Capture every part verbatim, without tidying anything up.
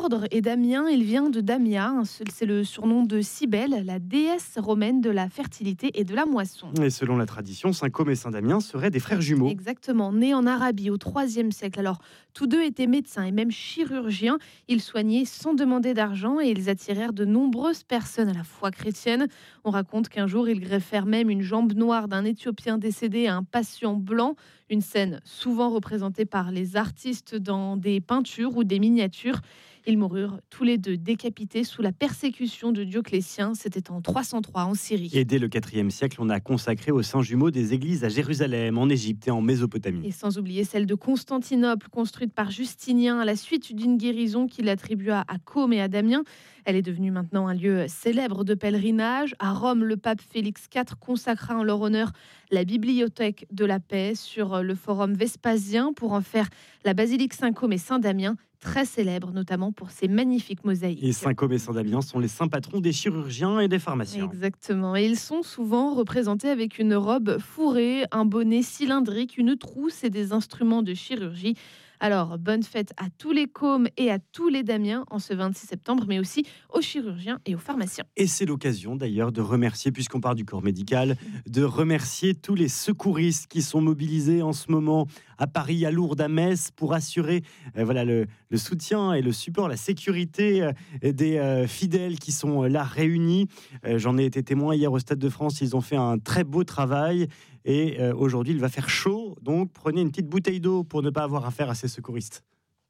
Et Damien, il vient de Damia, c'est le surnom de Cybèle, la déesse romaine de la fertilité et de la moisson. Et selon la tradition, Saint Côme et Saint Damien seraient des frères jumeaux. Exactement, nés en Arabie au troisième siècle. Alors, tous deux étaient médecins et même chirurgiens. Ils soignaient sans demander d'argent et ils attirèrent de nombreuses personnes à la foi chrétienne. On raconte qu'un jour, ils greffèrent même une jambe noire d'un Éthiopien décédé à un patient blanc. Une scène souvent représentée par les artistes dans des peintures ou des miniatures. Ils moururent tous les deux décapités sous la persécution de Dioclétien. C'était en trois cent trois en Syrie. Et dès le quatrième siècle, on a consacré aux saints jumeaux des églises à Jérusalem, en Égypte et en Mésopotamie. Et sans oublier celle de Constantinople, construite par Justinien à la suite d'une guérison qu'il attribua à Côme et à Damien. Elle est devenue maintenant un lieu célèbre de pèlerinage. À Rome, le pape Félix quatre consacra en leur honneur la bibliothèque de la paix sur le forum Vespasien pour en faire la basilique Saint-Côme et Saint-Damien, très célèbre notamment pour ses magnifiques mosaïques. Et Saint Côme et Saint Damien sont les saints patrons des chirurgiens et des pharmaciens. Exactement, et ils sont souvent représentés avec une robe fourrée, un bonnet cylindrique, une trousse et des instruments de chirurgie. Alors, bonne fête à tous les Cômes et à tous les Damiens en ce vingt-six septembre, mais aussi aux chirurgiens et aux pharmaciens. Et c'est l'occasion d'ailleurs de remercier, puisqu'on parle du corps médical, de remercier tous les secouristes qui sont mobilisés en ce moment à Paris, à Lourdes, à Metz, pour assurer euh, voilà, le, le soutien et le support, la sécurité euh, des euh, fidèles qui sont euh, là réunis. Euh, j'en ai été témoin hier au Stade de France, ils ont fait un très beau travail. Et euh, aujourd'hui, il va faire chaud, donc prenez une petite bouteille d'eau pour ne pas avoir affaire à ces secouristes.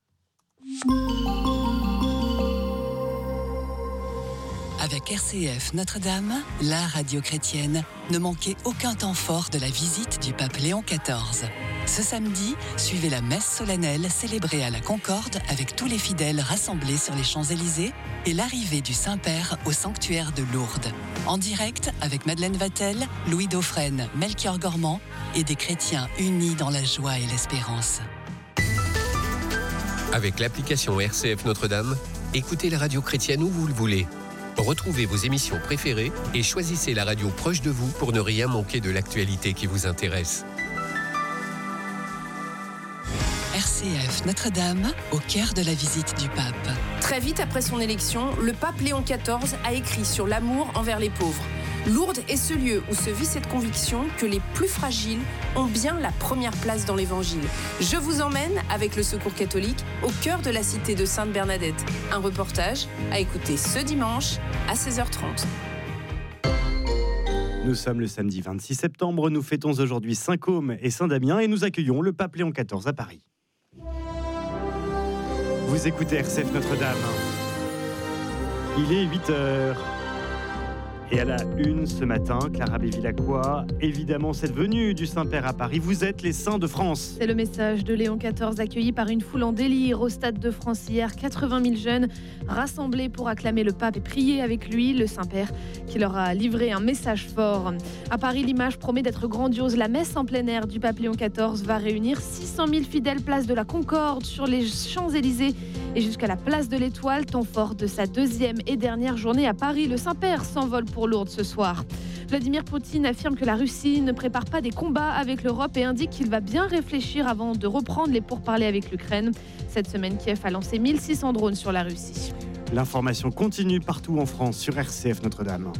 Avec R C F Notre-Dame, la radio chrétienne, ne manquez aucun temps fort de la visite du pape Léon quatorze. Ce samedi, suivez la messe solennelle célébrée à la Concorde avec tous les fidèles rassemblés sur les Champs-Élysées et l'arrivée du Saint-Père au sanctuaire de Lourdes. En direct avec Madeleine Vatel, Louis Dauphren, Melchior Gormand et des chrétiens unis dans la joie et l'espérance. Avec l'application R C F Notre-Dame, écoutez la radio chrétienne où vous le voulez. Retrouvez vos émissions préférées et choisissez la radio proche de vous pour ne rien manquer de l'actualité qui vous intéresse. R C F Notre-Dame, au cœur de la visite du pape. Très vite après son élection, le pape Léon quatorze a écrit sur l'amour envers les pauvres. Lourdes est ce lieu où se vit cette conviction que les plus fragiles ont bien la première place dans l'évangile. Je vous emmène, avec le Secours catholique, au cœur de la cité de Sainte-Bernadette. Un reportage à écouter ce dimanche à seize heures trente. Nous sommes le samedi vingt-six septembre, nous fêtons aujourd'hui Saint Côme et Saint Damien et nous accueillons le pape Léon quatorze à Paris. Vous écoutez R C F Notre-Dame. Il est huit heures. Et à la une ce matin, Clara Bévilacqua, évidemment cette venue du Saint-Père à Paris, vous êtes les saints de France. C'est le message de Léon quatorze accueilli par une foule en délire au Stade de France hier. quatre-vingt mille jeunes rassemblés pour acclamer le pape et prier avec lui, le Saint-Père qui leur a livré un message fort. À Paris, l'image promet d'être grandiose. La messe en plein air du pape Léon quatorze va réunir six cent mille fidèles place de la Concorde sur les Champs-Élysées et jusqu'à la place de l'Étoile, temps fort de sa deuxième et dernière journée à Paris. Le Saint-Père s'envole pour Lourdes ce soir. Vladimir Poutine affirme que la Russie ne prépare pas des combats avec l'Europe et indique qu'il va bien réfléchir avant de reprendre les pourparlers avec l'Ukraine. Cette semaine, Kiev a lancé mille six cents drones sur la Russie. L'information continue partout en France sur R C F Notre-Dame.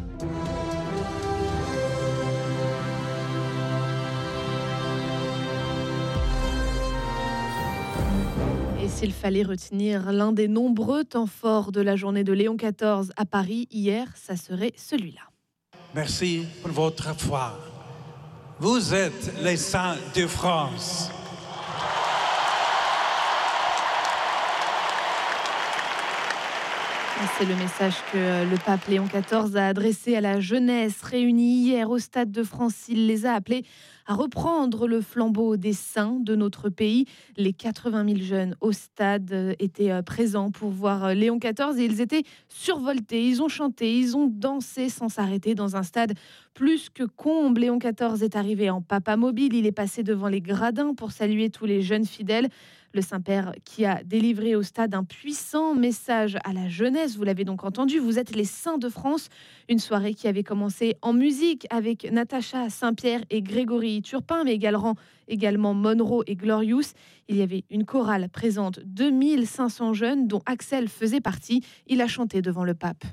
Et s'il fallait retenir l'un des nombreux temps forts de la journée de Léon quatorze à Paris hier, ça serait celui-là. Merci pour votre foi. Vous êtes les saints de France. C'est le message que le pape Léon quatorze a adressé à la jeunesse réunie hier au Stade de France. Il les a appelés à reprendre le flambeau des saints de notre pays. Les quatre-vingt mille jeunes au stade étaient présents pour voir Léon quatorze et ils étaient survoltés. Ils ont chanté, ils ont dansé sans s'arrêter dans un stade plus que comble. Léon quatorze est arrivé en papa mobile. Il est passé devant les gradins pour saluer tous les jeunes fidèles. Le Saint-Père qui a délivré au stade un puissant message à la jeunesse. Vous l'avez donc entendu, vous êtes les saints de France. Une soirée qui avait commencé en musique avec Natacha Saint-Pierre et Grégory Turpin, mais également, également Monroe et Glorious. Il y avait une chorale présente, deux mille cinq cents jeunes dont Axel faisait partie. Il a chanté devant le pape.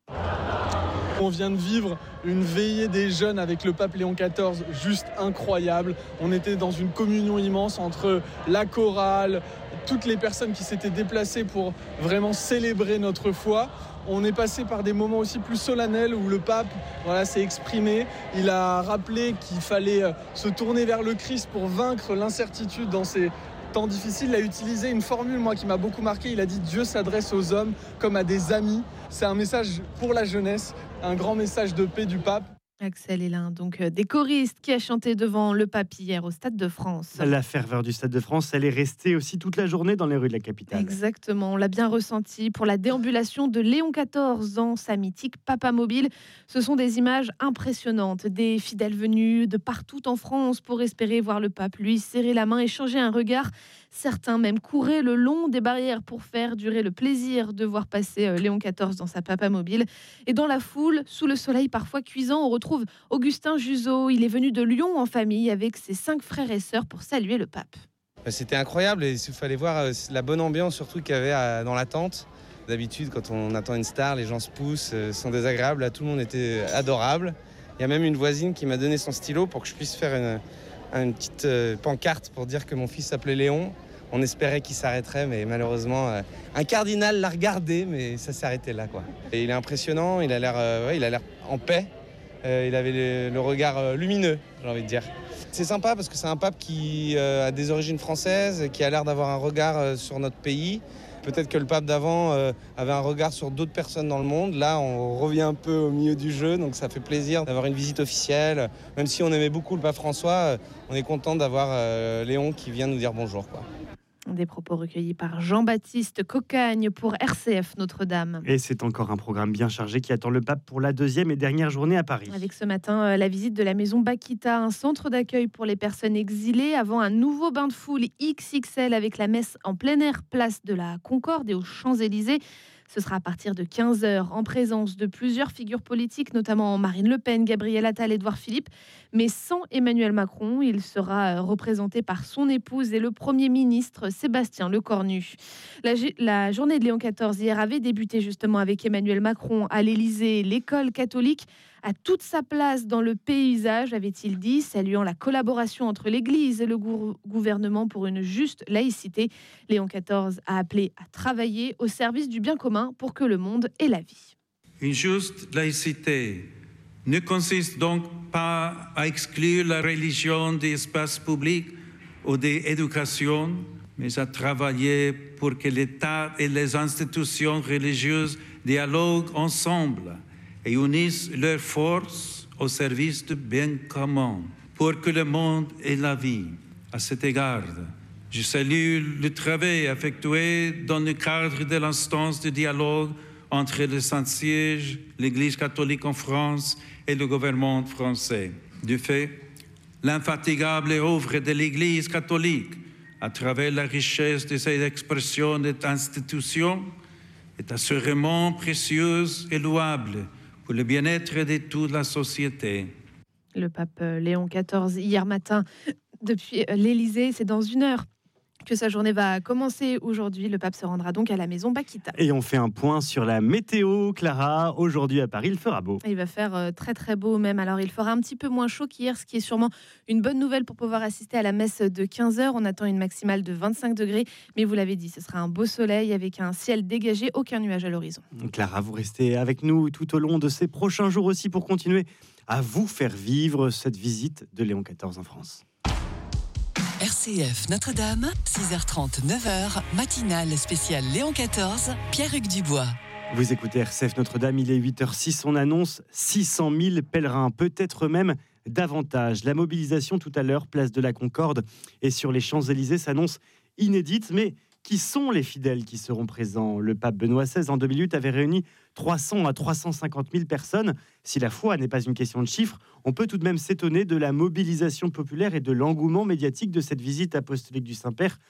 On vient de vivre une veillée des jeunes avec le pape Léon quatorze, juste incroyable. On était dans une communion immense entre la chorale, toutes les personnes qui s'étaient déplacées pour vraiment célébrer notre foi. On est passé par des moments aussi plus solennels où le pape voilà, s'est exprimé. Il a rappelé qu'il fallait se tourner vers le Christ pour vaincre l'incertitude dans ces temps difficiles. Il a utilisé une formule moi, qui m'a beaucoup marqué. Il a dit « Dieu s'adresse aux hommes comme à des amis ». C'est un message pour la jeunesse, un grand message de paix du pape. Axel est l'un donc des choristes qui a chanté devant le pape hier au Stade de France. La ferveur du Stade de France, elle est restée aussi toute la journée dans les rues de la capitale. Exactement, on l'a bien ressenti pour la déambulation de Léon quatorze dans sa mythique Papamobile. Ce sont des images impressionnantes, des fidèles venus de partout en France pour espérer voir le pape lui serrer la main, échanger un regard. Certains même couraient le long des barrières pour faire durer le plaisir de voir passer Léon quatorze dans sa Papamobile. Et dans la foule, sous le soleil parfois cuisant, on retrouve Augustin Juzo. Il est venu de Lyon en famille avec ses cinq frères et sœurs pour saluer le pape. C'était incroyable et il fallait voir la bonne ambiance surtout qu'il y avait dans la tente. D'habitude, quand on attend une star, les gens se poussent, sont désagréables. Là, tout le monde était adorable. Il y a même une voisine qui m'a donné son stylo pour que je puisse faire une, une petite pancarte pour dire que mon fils s'appelait Léon. On espérait qu'il s'arrêterait, mais malheureusement, euh, un cardinal l'a regardé, mais ça s'est arrêté là, quoi. Et il est impressionnant, il a l'air, euh, ouais, il a l'air en paix. Euh, il avait le, le regard euh, lumineux, j'ai envie de dire. C'est sympa parce que c'est un pape qui euh, a des origines françaises, qui a l'air d'avoir un regard euh, sur notre pays. Peut-être que le pape d'avant euh, avait un regard sur d'autres personnes dans le monde. Là, on revient un peu au milieu du jeu, donc ça fait plaisir d'avoir une visite officielle. Même si on aimait beaucoup le pape François, euh, on est content d'avoir euh, Léon qui vient nous dire bonjour, quoi. Des propos recueillis par Jean-Baptiste Cocagne pour R C F Notre-Dame. Et c'est encore un programme bien chargé qui attend le pape pour la deuxième et dernière journée à Paris. Avec ce matin la visite de la maison Bakita, un centre d'accueil pour les personnes exilées, avant un nouveau bain de foule X X L avec la messe en plein air, place de la Concorde et aux Champs-Élysées. Ce sera à partir de quinze heures, en présence de plusieurs figures politiques, notamment Marine Le Pen, Gabriel Attal, Édouard Philippe. Mais sans Emmanuel Macron, il sera représenté par son épouse et le Premier ministre Sébastien Lecornu. La, la journée de Léon quatorze hier avait débuté justement avec Emmanuel Macron à l'Élysée. L'école catholique a toute sa place dans le paysage, avait-il dit, saluant la collaboration entre l'Église et le gou- gouvernement pour une juste laïcité. Léon quatorze a appelé à travailler au service du bien commun pour que le monde ait la vie. Une juste laïcité ne consiste donc pas à exclure la religion des espaces publics ou des éducations, mais à travailler pour que l'État et les institutions religieuses dialoguent ensemble et unissent leurs forces au service du bien commun, pour que le monde ait la vie. À cet égard, je salue le travail effectué dans le cadre de l'instance de dialogue entre le Saint-Siège, l'Église catholique en France et le gouvernement français. Du fait, l'infatigable œuvre de l'Église catholique, à travers la richesse de ses expressions et institutions, est assurément précieuse et louable pour le bien-être de toute la société. Le pape Léon quatorze, hier matin, depuis l'Élysée, c'est dans une heure que sa journée va commencer aujourd'hui. Le pape se rendra donc à la maison Bakita. Et on fait un point sur la météo, Clara. Aujourd'hui à Paris, il fera beau. Il va faire très très beau même. Alors il fera un petit peu moins chaud qu'hier, ce qui est sûrement une bonne nouvelle pour pouvoir assister à la messe de quinze heures. On attend une maximale de vingt-cinq degrés. Mais vous l'avez dit, ce sera un beau soleil avec un ciel dégagé, aucun nuage à l'horizon. Clara, vous restez avec nous tout au long de ces prochains jours aussi pour continuer à vous faire vivre cette visite de Léon quatorze en France. R C F Notre-Dame, six heures trente, neuf heures, matinale spéciale Léon quatorze, Pierre-Hugues Dubois. Vous écoutez R C F Notre-Dame, il est huit heures six, on annonce six cent mille pèlerins, peut-être même davantage. La mobilisation tout à l'heure, place de la Concorde et sur les Champs-Élysées s'annonce inédite, mais qui sont les fidèles qui seront présents? Le pape Benoît seize, en deux mille huit, avait réuni trois cents à trois cent cinquante mille personnes. Si la foi n'est pas une question de chiffres, on peut tout de même s'étonner de la mobilisation populaire et de l'engouement médiatique de cette visite apostolique du Saint-Père.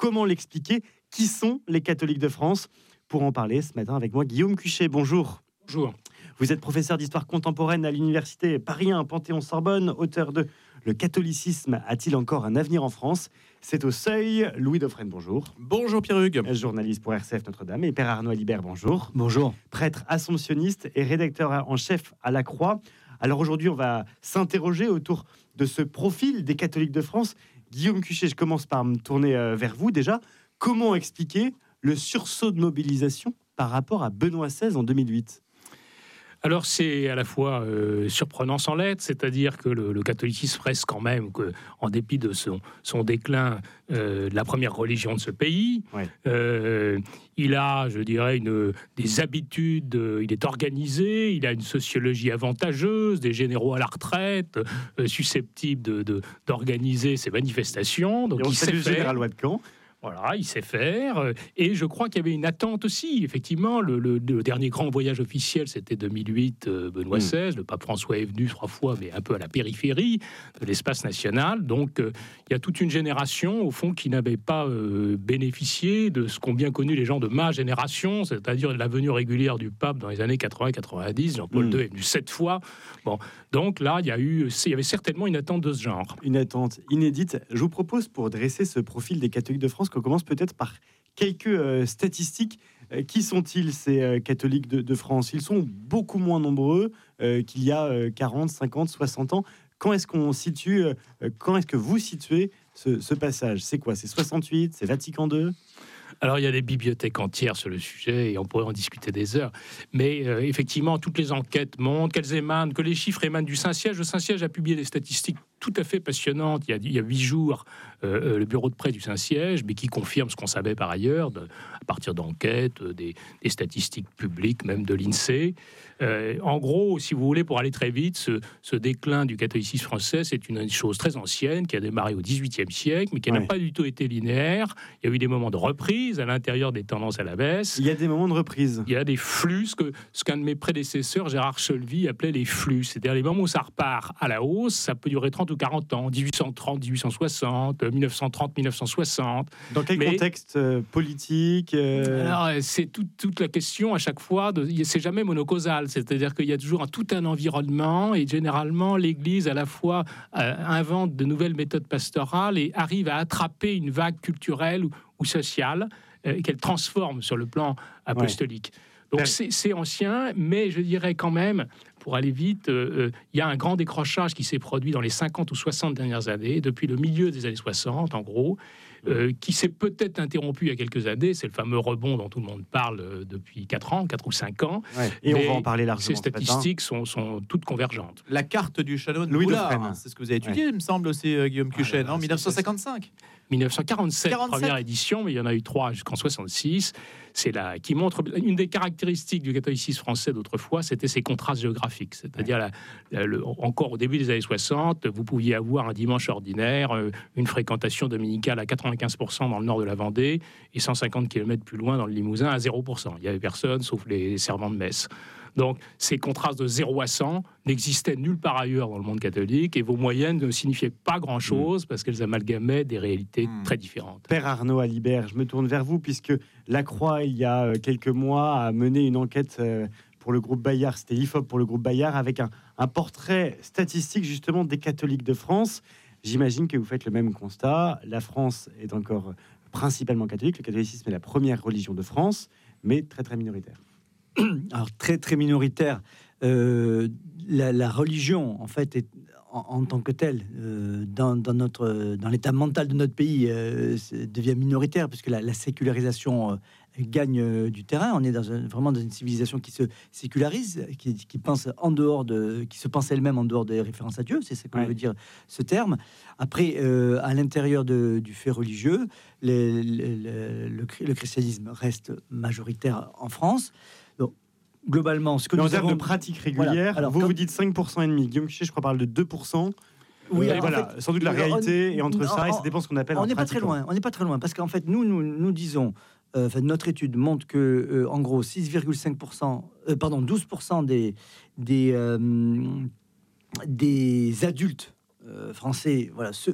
Comment l'expliquer? Qui sont les catholiques de France? Pour en parler ce matin avec moi, Guillaume Cuchet. Bonjour. Bonjour. Vous êtes professeur d'histoire contemporaine à l'université Paris un Panthéon-Sorbonne, auteur de Le catholicisme a-t-il encore un avenir en France? C'est au Seuil. Louis Dauphren, bonjour. Bonjour Pierre-Hugues. Journaliste pour R C F Notre-Dame. Et Père Arnaud Alibert, bonjour. Bonjour. Prêtre assomptionniste et rédacteur en chef à La Croix. Alors aujourd'hui, on va s'interroger autour de ce profil des catholiques de France. Guillaume Cuchet, je commence par me tourner vers vous déjà. Comment expliquer le sursaut de mobilisation par rapport à Benoît seize en deux mille huit? Alors c'est à la fois euh, surprenant sans l'être, c'est-à-dire que le, le catholicisme reste quand même, que, en dépit de son, son déclin, euh, de la première religion de ce pays. Ouais. Euh, il a, je dirais, une, des habitudes, euh, il est organisé, il a une sociologie avantageuse, des généraux à la retraite, euh, susceptibles de, de, d'organiser ses manifestations. Donc Et on il sait le faire. général Watcan. Voilà, il sait faire. Et je crois qu'il y avait une attente aussi. Effectivement, le, le, le dernier grand voyage officiel, c'était deux mille huit, euh, Benoît seize. Mmh. Le pape François est venu trois fois, mais un peu à la périphérie de l'espace national. Donc, euh, il y a toute une génération, au fond, qui n'avait pas euh, bénéficié de ce qu'ont bien connu les gens de ma génération, c'est-à-dire la venue régulière du pape dans les années quatre-vingts quatre-vingt-dix. Jean-Paul mmh. deux est venu sept fois. Bon, donc là, il y a eu, il y avait certainement une attente de ce genre. Une attente inédite. Je vous propose, pour dresser ce profil des catholiques de France, qu'on commence peut-être par quelques euh, statistiques. Euh, qui sont-ils, ces euh, catholiques de, de France? Ils sont beaucoup moins nombreux euh, qu'il y a euh, quarante, cinquante, soixante ans. Quand est-ce qu'on situe, euh, quand est-ce que vous situez ce, ce passage? C'est quoi? C'est soixante-huit? C'est Vatican deux? Alors, il y a des bibliothèques entières sur le sujet et on pourrait en discuter des heures. Mais euh, effectivement, toutes les enquêtes montrent qu'elles émanent, que les chiffres émanent du Saint-Siège. Le Saint-Siège a publié des statistiques tout à fait passionnantes. Il y a, il y a huit jours, euh, le bureau de presse du Saint-Siège, mais qui confirme ce qu'on savait par ailleurs, de, à partir d'enquêtes, des, des statistiques publiques, même de l'INSEE. Euh, en gros, si vous voulez, pour aller très vite, ce, ce déclin du catholicisme français, c'est une chose très ancienne qui a démarré au dix-huitième siècle, mais qui ouais. n'a pas du tout été linéaire. Il y a eu des moments de reprise à l'intérieur des tendances à la baisse. Il y a des moments de reprise. Il y a des flux, ce, que, ce qu'un de mes prédécesseurs, Gérard Cholvy, appelait les flux. C'est-à-dire les moments où ça repart à la hausse, ça peut durer trente ou quarante ans, dix-huit cent trente, dix-huit cent soixante, mille neuf cent trente, mille neuf cent soixante. Dans quel mais, contexte euh, politique euh... Alors, c'est tout, toute la question à chaque fois, de, c'est jamais monocausal. C'est-à-dire qu'il y a toujours un, tout un environnement et généralement l'Église à la fois euh, invente de nouvelles méthodes pastorales et arrive à attraper une vague culturelle ou, ou sociale euh, qu'elle transforme sur le plan apostolique. Ouais. Donc c'est, c'est ancien, mais je dirais quand même, pour aller vite, il euh, y a un grand décrochage qui s'est produit dans les cinquante ou soixante dernières années, depuis le milieu des années soixante en gros, Euh, qui s'est peut-être interrompu il y a quelques années. C'est le fameux rebond dont tout le monde parle euh, depuis quatre ans, quatre ou cinq ans. Ouais, et on va en parler largement. Ces statistiques sont, sont toutes convergentes. La carte du château de Louis Boulard, c'est ce que vous avez étudié, ouais. il me semble aussi, euh, Guillaume Cuchet, ah, non, dix-neuf cent cinquante-cinq dix-neuf cent quarante-sept, quarante-sept première édition, mais il y en a eu trois jusqu'en soixante-six. C'est là qui montre une des caractéristiques du catholicisme français d'autrefois, c'était ses contrastes géographiques. C'est-à-dire, la, la, le, encore au début des années soixante, vous pouviez avoir un dimanche ordinaire, euh, une fréquentation dominicale à quatre-vingt-quinze pour cent dans le nord de la Vendée et cent cinquante kilomètres plus loin dans le Limousin à zéro pour cent. Il n'y avait personne sauf les servants de messe. Donc, ces contrastes de zéro à cent n'existaient nulle part ailleurs dans le monde catholique et vos moyennes ne signifiaient pas grand-chose mmh. parce qu'elles amalgamaient des réalités mmh. très différentes. Père Arnaud Alibert, je me tourne vers vous puisque La Croix, il y a quelques mois, a mené une enquête pour le groupe Bayard, c'était l'I F O P pour le groupe Bayard, avec un, un portrait statistique justement des catholiques de France. J'imagine que vous faites le même constat. La France est encore principalement catholique. Le catholicisme est la première religion de France, mais très très minoritaire. Alors très très minoritaire. Euh, la, la religion, en fait, est en, en tant que telle, euh, dans, dans notre dans l'état mental de notre pays, euh, devient minoritaire puisque la, la sécularisation euh, gagne euh, du terrain. On est dans un, vraiment dans une civilisation qui se sécularise, qui, qui pense en dehors de, qui se pense elle-même en dehors des références à Dieu. C'est ce que ouais. veut dire ce terme. Après, euh, à l'intérieur de, du fait religieux, les, les, le, le, le christianisme reste majoritaire en France. Donc, globalement, ce que mais nous en termes avons... de pratique régulière, voilà. Alors, vous quand... vous dites cinq pour cent et demi. Guillaume Cuchet, je crois, parle de deux pour cent. Oui, euh, voilà, en fait, sans doute la réalité on, et entre on, ça, on, et ça dépend ce qu'on appelle. On n'est pas très loin. On n'est pas très loin parce qu'en fait, nous, nous, nous disons, euh, enfin, notre étude montre que, euh, en gros, six virgule cinq pour cent, euh, pardon, douze pour cent des des euh, des adultes euh, français, voilà, se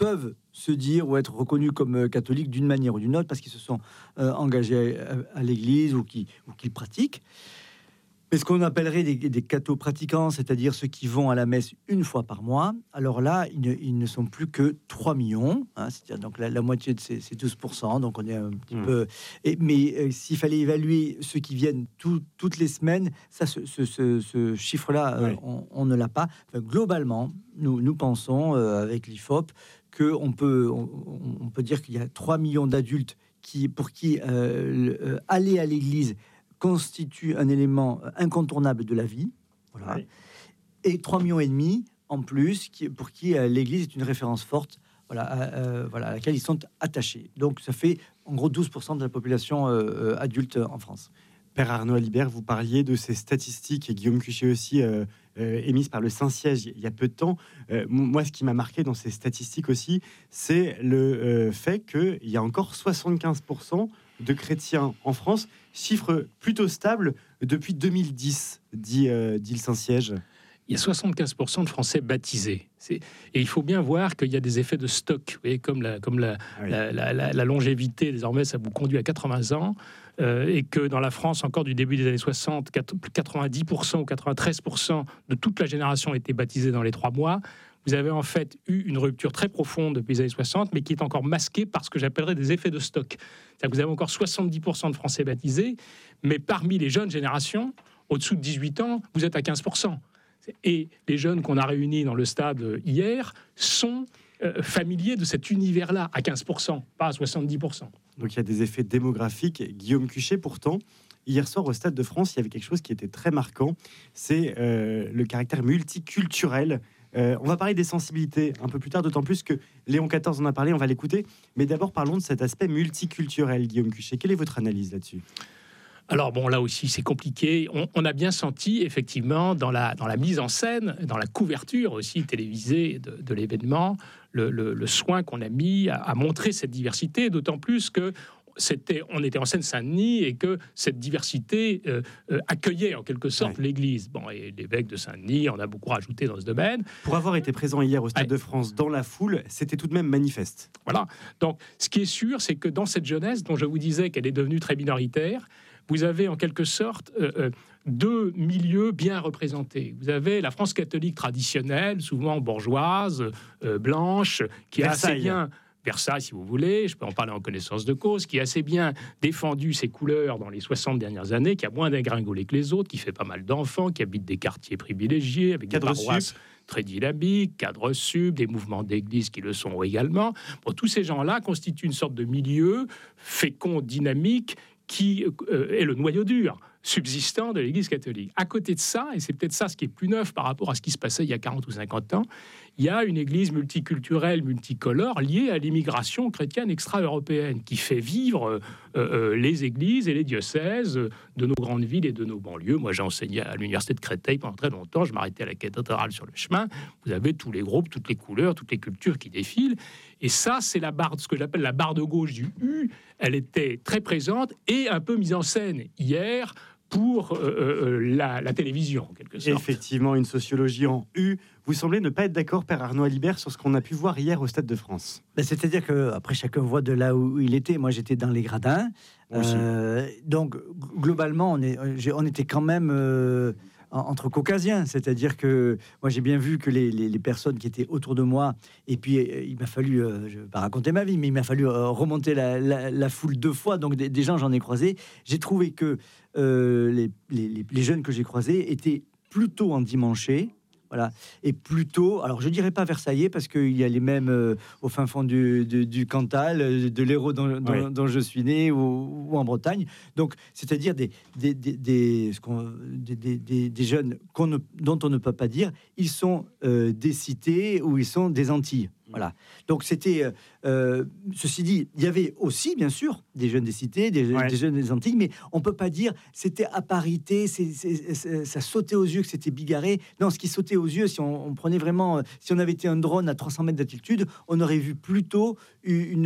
peuvent se dire ou être reconnus comme catholiques d'une manière ou d'une autre parce qu'ils se sont euh, engagés à, à l'Église ou qui ou qu'ils pratiquent. Mais ce qu'on appellerait des, des cathos pratiquants, c'est-à-dire ceux qui vont à la messe une fois par mois, alors là, ils ne, ils ne sont plus que trois millions, hein, c'est-à-dire donc la, la moitié de ces, ces douze pour cent, donc on est un petit mmh. peu... Et, mais euh, s'il fallait évaluer ceux qui viennent tout, toutes les semaines, ça, ce, ce, ce, ce chiffre-là, euh, oui. on, on ne l'a pas. Enfin, globalement, nous, nous pensons, euh, avec l'I F O P, qu'on peut, on, on peut dire qu'il y a trois millions d'adultes qui, pour qui euh, euh, aller à l'église constitue un élément incontournable de la vie, voilà. Oui. Et trois millions et demi en plus, qui, pour qui euh, l'Église est une référence forte, voilà, euh, voilà, à laquelle ils sont attachés. Donc ça fait en gros douze pour cent de la population euh, adulte en France. Père Arnaud Alibert, vous parliez de ces statistiques, et Guillaume Cuchet aussi, euh, euh, émises par le Saint-Siège il y a peu de temps. Euh, moi, ce qui m'a marqué dans ces statistiques aussi, c'est le euh, fait qu'il y a encore soixante-quinze pour cent de chrétiens en France, chiffre plutôt stable depuis deux mille dix, dit, euh, dit le Saint-Siège. Il y a soixante-quinze pour cent de Français baptisés. C'est... Et il faut bien voir qu'il y a des effets de stock. Vous voyez, comme la, comme la, oui. la, la, la, la longévité, désormais, ça vous conduit à quatre-vingts ans. Euh, et que dans la France, encore du début des années soixante, quatre-vingt-dix pour cent ou quatre-vingt-treize pour cent de toute la génération a été baptisée dans les trois mois. Vous avez en fait eu une rupture très profonde depuis les années soixante, mais qui est encore masquée par ce que j'appellerais des effets de stock. C'est-à-dire que vous avez encore soixante-dix pour cent de Français baptisés, mais parmi les jeunes générations, au-dessous de dix-huit ans, vous êtes à quinze pour cent. Et les jeunes qu'on a réunis dans le stade hier sont euh, familiers de cet univers-là, à quinze pour cent, pas à soixante-dix pour cent. Donc il y a des effets démographiques. Guillaume Cuchet, pourtant, hier soir au Stade de France, il y avait quelque chose qui était très marquant, c'est euh, le caractère multiculturel. Euh, on va parler des sensibilités un peu plus tard, d'autant plus que Léon quatorze en a parlé, on va l'écouter. Mais d'abord, parlons de cet aspect multiculturel, Guillaume Cuchet. Quelle est votre analyse là-dessus ? Alors bon, là aussi, c'est compliqué. On, on a bien senti, effectivement, dans la, dans la mise en scène, dans la couverture aussi télévisée de, de l'événement, le, le, le soin qu'on a mis à, à montrer cette diversité, d'autant plus que C'était, on était en Seine-Saint-Denis et que cette diversité euh, euh, accueillait en quelque sorte ouais. l'Église. Bon, et l'évêque de Saint-Denis en a beaucoup rajouté dans ce domaine. Pour avoir été présent hier au Stade ouais. de France dans la foule, c'était tout de même manifeste. Voilà. Donc, ce qui est sûr, c'est que dans cette jeunesse dont je vous disais qu'elle est devenue très minoritaire, vous avez en quelque sorte euh, euh, deux milieux bien représentés. Vous avez la France catholique traditionnelle, souvent bourgeoise, euh, blanche, qui est assez bien... Versailles, si vous voulez, je peux en parler en connaissance de cause, qui a assez bien défendu ses couleurs dans les soixante dernières années, qui a moins dégringolé que les autres, qui fait pas mal d'enfants, qui habite des quartiers privilégiés, avec cadre des paroisses sup. Très dynamiques, cadres sub, des mouvements d'église qui le sont également. Bon, tous ces gens-là constituent une sorte de milieu fécond, dynamique, qui euh, est le noyau dur subsistant de l'Église catholique. À côté de ça, et c'est peut-être ça ce qui est plus neuf par rapport à ce qui se passait il y a quarante ou cinquante ans, il y a une Église multiculturelle, multicolore, liée à l'immigration chrétienne extra-européenne, qui fait vivre euh, euh, les églises et les diocèses de nos grandes villes et de nos banlieues. Moi, j'ai enseigné à l'université de Créteil pendant très longtemps, je m'arrêtais à la cathédrale sur le chemin. Vous avez tous les groupes, toutes les couleurs, toutes les cultures qui défilent. Et ça, c'est la barre, ce que j'appelle la barre de gauche du U. Elle était très présente et un peu mise en scène hier pour euh, euh, la, la télévision, en quelque sorte. Effectivement, une sociologie en U. Vous semblez ne pas être d'accord, Père Arnaud Alibert, sur ce qu'on a pu voir hier au Stade de France. Ben, c'est-à-dire que après chacun voit de là où il était. Moi, j'étais dans les gradins. Euh, donc, globalement, on, est, on était quand même... Euh, entre caucasiens, c'est-à-dire que moi j'ai bien vu que les, les, les personnes qui étaient autour de moi, et puis euh, il m'a fallu, euh, je ne vais pas raconter ma vie, mais il m'a fallu euh, remonter la, la, la foule deux fois, donc des, des gens j'en ai croisé, j'ai trouvé que euh, les, les, les jeunes que j'ai croisés étaient plutôt endimanchés. Voilà. Et plutôt, alors je dirais pas versaillais parce qu'il y a les mêmes euh, au fin fond du, du, du Cantal, de l'Hérault dont, dont, oui. dont je suis né, ou, ou en Bretagne. Donc, c'est-à-dire des, des, des, des, ce qu'on, des, des, des, des jeunes qu'on ne, dont on ne peut pas dire, ils sont euh, des cités ou ils sont des Antilles. Voilà. Donc c'était, euh, ceci dit, il y avait aussi bien sûr des jeunes des cités, des, ouais. des jeunes des Antilles, mais on peut pas dire c'était à parité, c'est, c'est, c'est, ça sautait aux yeux que c'était bigarré. Non, ce qui sautait aux yeux, si on, on prenait vraiment, si on avait été un drone à trois cents mètres d'altitude, on aurait vu plutôt une,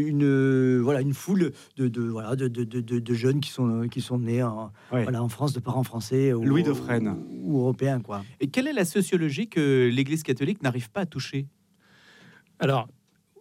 une, voilà, une foule de, de, voilà, de, de, de, de jeunes qui sont, qui sont nés en, ouais. voilà, en France, de parents français, ou, Louis Dauphren, ou, ou européens, quoi. Et quelle est la sociologie que l'Église catholique n'arrive pas à toucher ? Alors,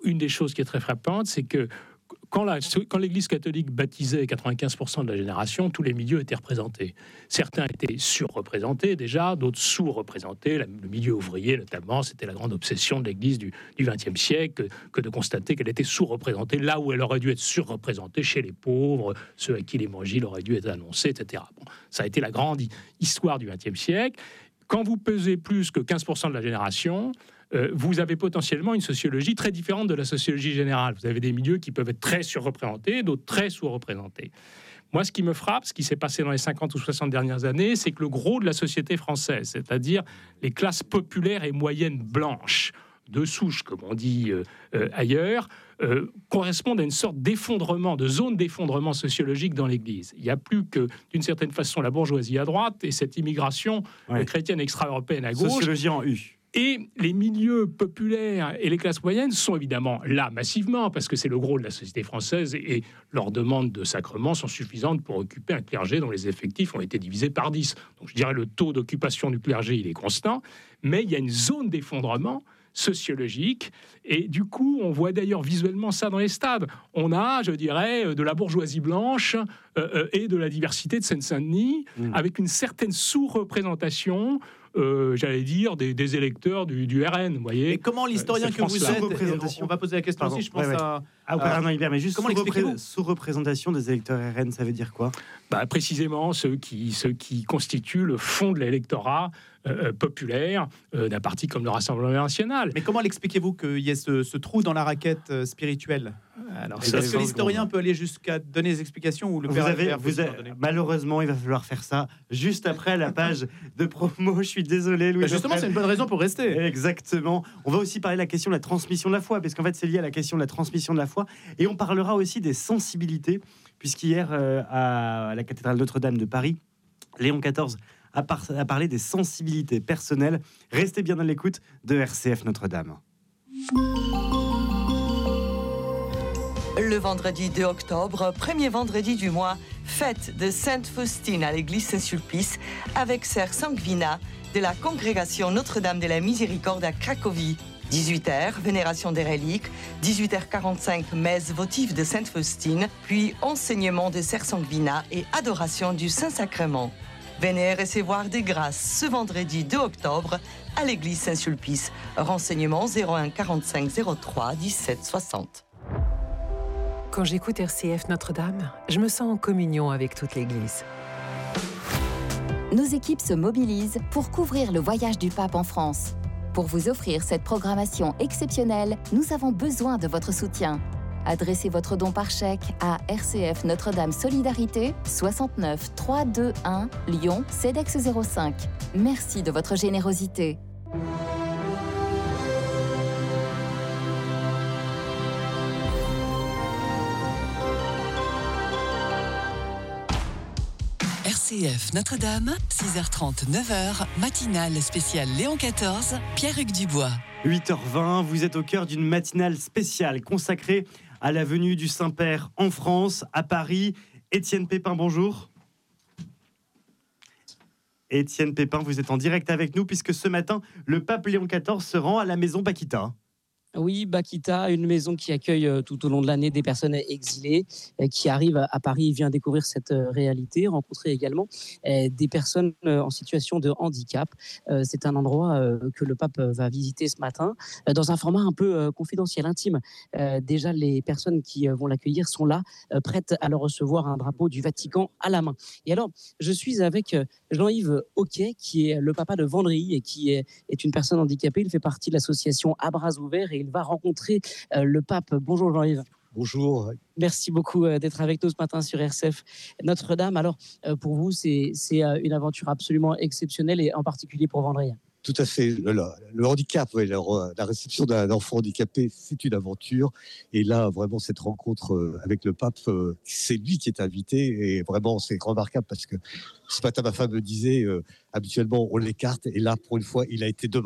une des choses qui est très frappante, c'est que Quand, la, quand l'Église catholique baptisait quatre-vingt-quinze pour cent de la génération, tous les milieux étaient représentés. Certains étaient surreprésentés déjà, d'autres sous-représentés. Le milieu ouvrier, notamment, c'était la grande obsession de l'Église du vingtième siècle, que, que de constater qu'elle était sous-représentée là où elle aurait dû être surreprésentée, chez les pauvres, ceux à qui l'Évangile aurait dû être annoncé, et cetera. Bon, ça a été la grande histoire du vingtième siècle. Quand vous pesez plus que quinze pour cent de la génération, Euh, vous avez potentiellement une sociologie très différente de la sociologie générale. Vous avez des milieux qui peuvent être très surreprésentés, d'autres très sous-représentés. Moi, ce qui me frappe, ce qui s'est passé dans les cinquante ou soixante dernières années, c'est que le gros de la société française, c'est-à-dire les classes populaires et moyennes blanches, de souche, comme on dit euh, euh, ailleurs, euh, correspondent à une sorte d'effondrement, de zone d'effondrement sociologique dans l'Église. Il n'y a plus que, d'une certaine façon, la bourgeoisie à droite et cette immigration ouais. euh, chrétienne extra-européenne à gauche. Sociologie en U. Et les milieux populaires et les classes moyennes sont évidemment là massivement, parce que c'est le gros de la société française, et leurs demandes de sacrement sont suffisantes pour occuper un clergé dont les effectifs ont été divisés par dix. Donc je dirais le taux d'occupation du clergé, il est constant, mais il y a une zone d'effondrement sociologique, et du coup, on voit d'ailleurs visuellement ça dans les stades. On a, je dirais, de la bourgeoisie blanche euh, et de la diversité de Seine-Saint-Denis, mmh. avec une certaine sous-représentation, Euh, j'allais dire, des, des électeurs du, du R N, vous voyez. Et comment l'historien que vous êtes, on va poser la question Pardon, aussi, je pense ouais, ouais. à... Ah, pardon, Hubert, mais juste comment sous-repré- sous-représentation des électeurs R N, ça veut dire quoi ? Bah, précisément ceux qui, ceux qui constituent le fond de l'électorat euh, populaire euh, d'un parti comme le Rassemblement national. Mais comment l'expliquez-vous qu'il y ait ce, ce trou dans la raquette euh, spirituelle ? Alors, est-ce que l'historien peut aller jusqu'à donner des explications ou le vous père avez, Albert vous avez, malheureusement, il va falloir faire ça juste après la page de promo. Je suis désolé, Louis. Bah justement, c'est une bonne raison pour rester. Exactement. On va aussi parler de la question de la transmission de la foi, parce qu'en fait, c'est lié à la question de la transmission de la foi. Et on parlera aussi des sensibilités, puisqu'hier, euh, à la cathédrale Notre-Dame de Paris, Léon quatorze a, par- a parlé des sensibilités personnelles. Restez bien à l'écoute de R C F Notre-Dame. Le vendredi deux octobre, premier vendredi du mois, fête de Sainte Faustine à l'église Saint-Sulpice avec sœur Sanguina de la congrégation Notre-Dame de la Miséricorde à Cracovie. dix-huit heures, vénération des reliques, dix-huit heures quarante-cinq, messe votive de Sainte Faustine, puis enseignement de sœur Sanguina et adoration du Saint-Sacrement. Venez recevoir des grâces ce vendredi deux octobre à l'église Saint-Sulpice. Renseignement zéro un quarante-cinq zéro trois dix-sept soixante. Quand j'écoute R C F Notre-Dame, je me sens en communion avec toute l'Église. Nos équipes se mobilisent pour couvrir le voyage du pape en France. Pour vous offrir cette programmation exceptionnelle, nous avons besoin de votre soutien. Adressez votre don par chèque à R C F Notre-Dame Solidarité, soixante-neuf trois deux un, Lyon, CEDEX zéro cinq. Merci de votre générosité. R C F Notre-Dame, six heures trente, neuf heures, matinale spéciale Léon quatorze, Pierre-Hugues Dubois. huit heures vingt, vous êtes au cœur d'une matinale spéciale consacrée à la venue du Saint-Père en France, à Paris. Étienne Pépin, bonjour. Étienne Pépin, vous êtes en direct avec nous puisque ce matin, le pape Léon quatorze se rend à la maison Bakita. Oui, Bakita, une maison qui accueille tout au long de l'année des personnes exilées qui arrivent à Paris. Il vient découvrir cette réalité, rencontrer également des personnes en situation de handicap. C'est un endroit que le pape va visiter ce matin dans un format un peu confidentiel, intime. Déjà, les personnes qui vont l'accueillir sont là, prêtes à le recevoir, un drapeau du Vatican à la main. Et alors, je suis avec Jean-Yves Hoquet, qui est le papa de Vendry et qui est une personne handicapée. Il fait partie de l'association À Bras Ouverts et il va rencontrer euh, le pape. Bonjour Jean-Yves. Bonjour. Merci beaucoup euh, d'être avec nous ce matin sur R C F Notre-Dame. Alors, euh, pour vous, c'est, c'est euh, une aventure absolument exceptionnelle et en particulier pour Vendry. Tout à fait. Le, le handicap, oui, la, la réception d'un enfant handicapé, c'est une aventure. Et là, vraiment, cette rencontre avec le pape, c'est lui qui est invité. Et vraiment, c'est remarquable parce que ce matin, ma femme me disait, euh, habituellement, on l'écarte. Et là, pour une fois, il a été demandé.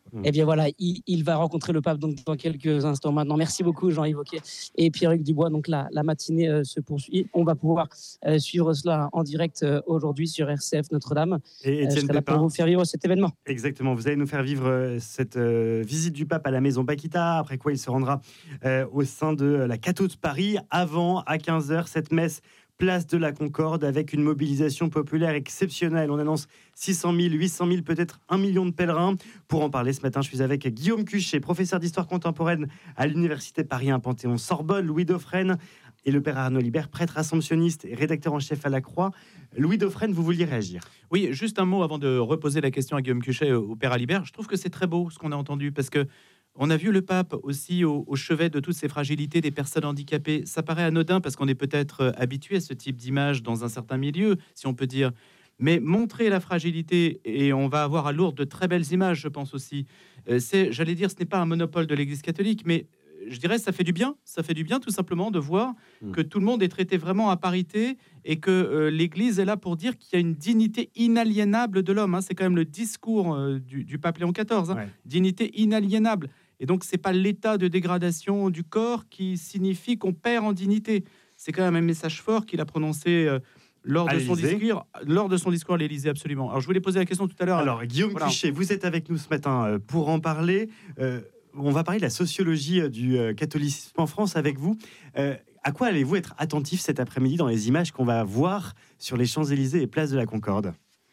Eh bien voilà, il, il va rencontrer le pape donc, dans quelques instants maintenant. Merci beaucoup Jean-Yves Wauquiez et Pierre-Hugues Dubois. Donc la, la matinée euh, se poursuit. On va pouvoir euh, suivre cela en direct euh, aujourd'hui sur R C F Notre-Dame. Et Étienne euh, je serai là Pépin, pour vous faire vivre cet événement. Exactement, vous allez nous faire vivre euh, cette euh, visite du pape à la maison Paquita, après quoi il se rendra euh, au sein de la Catho de Paris, avant, à quinze heures, cette messe place de la Concorde, avec une mobilisation populaire exceptionnelle. On annonce six cent mille, huit cent mille, peut-être un million de pèlerins. Pour en parler ce matin, je suis avec Guillaume Cuchet, professeur d'histoire contemporaine à l'Université Paris un Panthéon-Sorbonne, Louis Dauphren et le père Arnaud Libert, prêtre assomptionniste et rédacteur en chef à la Croix. Louis Dauphren, vous vouliez réagir? Oui, juste un mot avant de reposer la question à Guillaume Cuchet, au père Alibert. Je trouve que c'est très beau ce qu'on a entendu, parce que on a vu le pape aussi au, au chevet de toutes ces fragilités des personnes handicapées. Ça paraît anodin parce qu'on est peut-être habitué à ce type d'image dans un certain milieu, si on peut dire. Mais montrer la fragilité, et on va avoir à Lourdes de très belles images, je pense aussi. C'est, j'allais dire, ce n'est pas un monopole de l'Église catholique, mais je dirais ça fait du bien. Ça fait du bien tout simplement de voir mmh. que tout le monde est traité vraiment à parité et que euh, l'Église est là pour dire qu'il y a une dignité inaliénable de l'homme. Hein. C'est quand même le discours euh, du, du pape Léon quatorze. Hein. Ouais. Dignité inaliénable. Et donc, c'est pas l'état de dégradation du corps qui signifie qu'on perd en dignité. C'est quand même un message fort qu'il a prononcé euh, lors, de son discours, lors de son discours à l'Élysée, absolument. Alors, je voulais poser la question tout à l'heure. Alors, Guillaume voilà. Cuchet, vous êtes avec nous ce matin euh, pour en parler. Euh, on va parler de la sociologie euh, du euh, catholicisme en France avec vous. Euh, à quoi allez-vous être attentif cet après-midi dans les images qu'on va voir sur les Champs-Élysées et place de la Concorde ?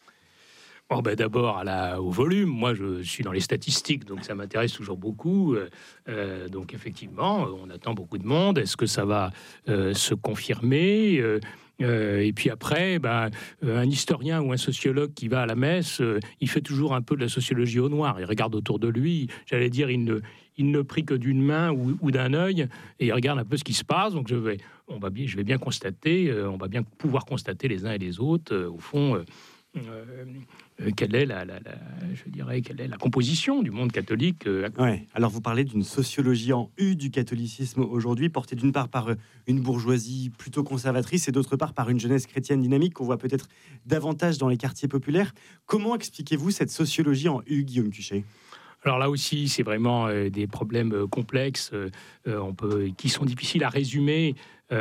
Bon, ben d'abord à la, au volume. Moi, je suis dans les statistiques, donc ça m'intéresse toujours beaucoup. Euh, donc, effectivement, on attend beaucoup de monde. Est-ce que ça va euh, se confirmer euh, euh, Et puis après, ben, un historien ou un sociologue qui va à la messe, euh, il fait toujours un peu de la sociologie au noir. Il regarde autour de lui. J'allais dire, il ne, il ne prie que d'une main ou, ou d'un œil, et il regarde un peu ce qui se passe. Donc, je vais, on va bien, je vais bien constater, euh, on va bien pouvoir constater les uns et les autres, euh, au fond. Euh, Euh, euh, quelle est la, la, la, je dirais, quelle est la composition du monde catholique euh, ouais. Alors vous parlez d'une sociologie en U du catholicisme aujourd'hui, portée d'une part par une bourgeoisie plutôt conservatrice et d'autre part par une jeunesse chrétienne dynamique qu'on voit peut-être davantage dans les quartiers populaires. Comment expliquez-vous cette sociologie en U, Guillaume Cuchet ? Alors là aussi, c'est vraiment euh, des problèmes euh, complexes euh, on peut, qui sont difficiles à résumer.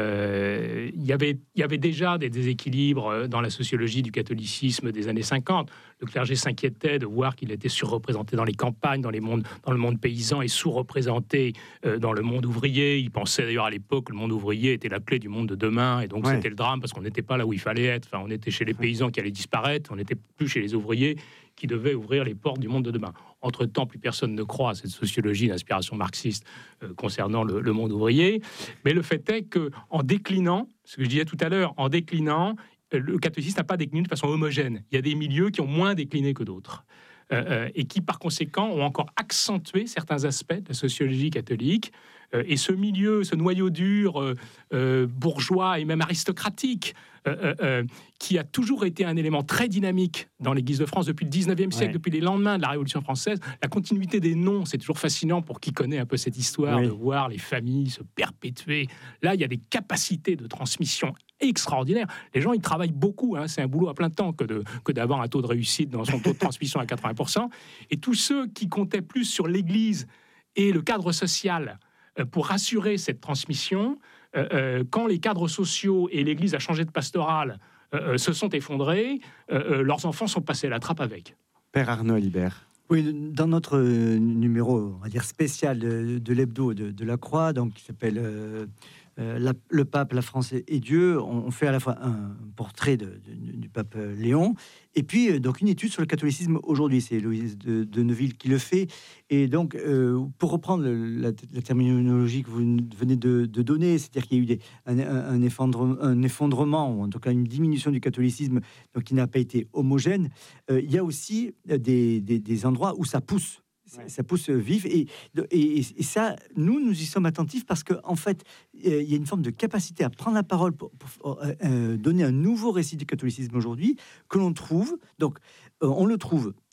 Euh, y avait, il y avait déjà des déséquilibres dans la sociologie du catholicisme des années cinquante. Le clergé s'inquiétait de voir qu'il était surreprésenté dans les campagnes, dans, les mondes, dans le monde paysan, et sous-représenté euh, dans le monde ouvrier. Il pensait d'ailleurs à l'époque que le monde ouvrier était la clé du monde de demain, et donc ouais. c'était le drame parce qu'on n'était pas là où il fallait être. Enfin, on était chez les paysans qui allaient disparaître, on n'était plus chez les ouvriers qui devaient ouvrir les portes du monde de demain. Entre-temps, plus personne ne croit à cette sociologie d'inspiration marxiste euh, concernant le, le monde ouvrier. Mais le fait est qu'en déclinant, ce que je disais tout à l'heure, en déclinant, euh, le catholicisme n'a pas décliné de façon homogène. Il y a des milieux qui ont moins décliné que d'autres. Euh, euh, et qui, par conséquent, ont encore accentué certains aspects de la sociologie catholique. Euh, et ce milieu, ce noyau dur, euh, euh, bourgeois et même aristocratique, euh, euh, qui a toujours été un élément très dynamique dans l'Église de France depuis le dix-neuvième siècle, ouais. depuis les lendemains de la Révolution française. La continuité des noms, c'est toujours fascinant pour qui connaît un peu cette histoire, oui. de voir les familles se perpétuer. Là, il y a des capacités de transmission extraordinaires. Les gens, ils travaillent beaucoup. Hein. C'est un boulot à plein temps que, de, que d'avoir un taux de réussite dans son taux de transmission à quatre-vingts pour cent. Et tous ceux qui comptaient plus sur l'Église et le cadre social euh, pour assurer cette transmission, euh, euh, quand les cadres sociaux et l'Église a changé de pastorale, euh, se sont effondrés, euh, leurs enfants sont passés à la trappe avec. Père Arnaud Libert. Oui, dans notre numéro, on va dire spécial de, de l'hebdo de, de la Croix, donc qui s'appelle euh, euh, la, le pape, la France et Dieu, on, on fait à la fois un portrait de, de, du pape Léon et puis euh, donc une étude sur le catholicisme aujourd'hui. C'est Louise de, de Neuville qui le fait. Et donc, euh, pour reprendre le, la, la terminologie que vous venez de, de donner, c'est-à-dire qu'il y a eu des, un, un, effondrement, un effondrement, ou en tout cas une diminution du catholicisme, donc qui n'a pas été homogène. Euh, il y a aussi des, des, des endroits où ça pousse. Ouais. Ça pousse vif et, et, et ça, nous, nous y sommes attentifs parce qu'en en fait, euh, il y a une forme de capacité à prendre la parole pour, pour euh, donner un nouveau récit du catholicisme aujourd'hui que l'on trouve. Donc, euh, on le trouve donc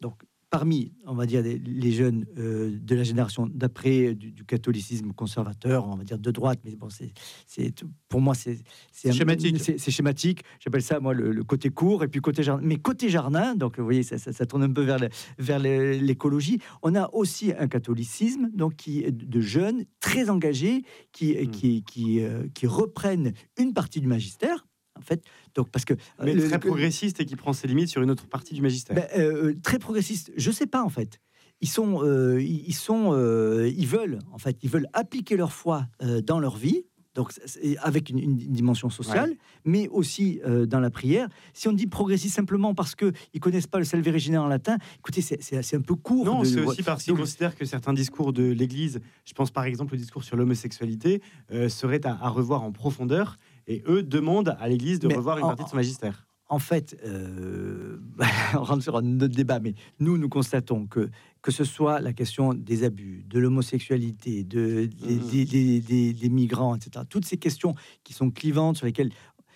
parmi, on va dire, les, les jeunes euh, de la génération d'après du, du catholicisme conservateur, on va dire de droite, mais bon, c'est, c'est pour moi, c'est, c'est, c'est schématique. C'est, c'est schématique. J'appelle ça, moi, le, le côté court, et puis côté jardin. Mais côté jardin, donc vous voyez, ça, ça, ça tourne un peu vers, le, vers le, l'écologie. On a aussi un catholicisme, donc qui de jeunes très engagés, qui, mmh. qui, qui, euh, qui reprennent une partie du magistère. En fait, donc parce que mais le, très le, progressiste et qui prend ses limites sur une autre partie du magistère. Ben, euh, très progressiste, je sais pas en fait. Ils sont, euh, ils sont, euh, ils veulent en fait, ils veulent appliquer leur foi euh, dans leur vie. Donc avec une, une dimension sociale, ouais. mais aussi euh, dans la prière. Si on dit progressiste simplement parce que ils connaissent pas le Salve Regina en latin, écoutez, c'est, c'est, c'est un peu court. Non, de, c'est de, aussi parce qu'ils considèrent que certains discours de l'Église, je pense par exemple au discours sur l'homosexualité, euh, seraient à, à revoir en profondeur. Et eux demandent à l'Église de mais revoir une en, partie de son magistère. En fait, euh, on rentre sur un autre débat, mais nous, nous constatons que que ce soit la question des abus, de l'homosexualité, de, des, mmh. des, des, des, des migrants, et cetera, toutes ces questions qui sont clivantes, sur lesquelles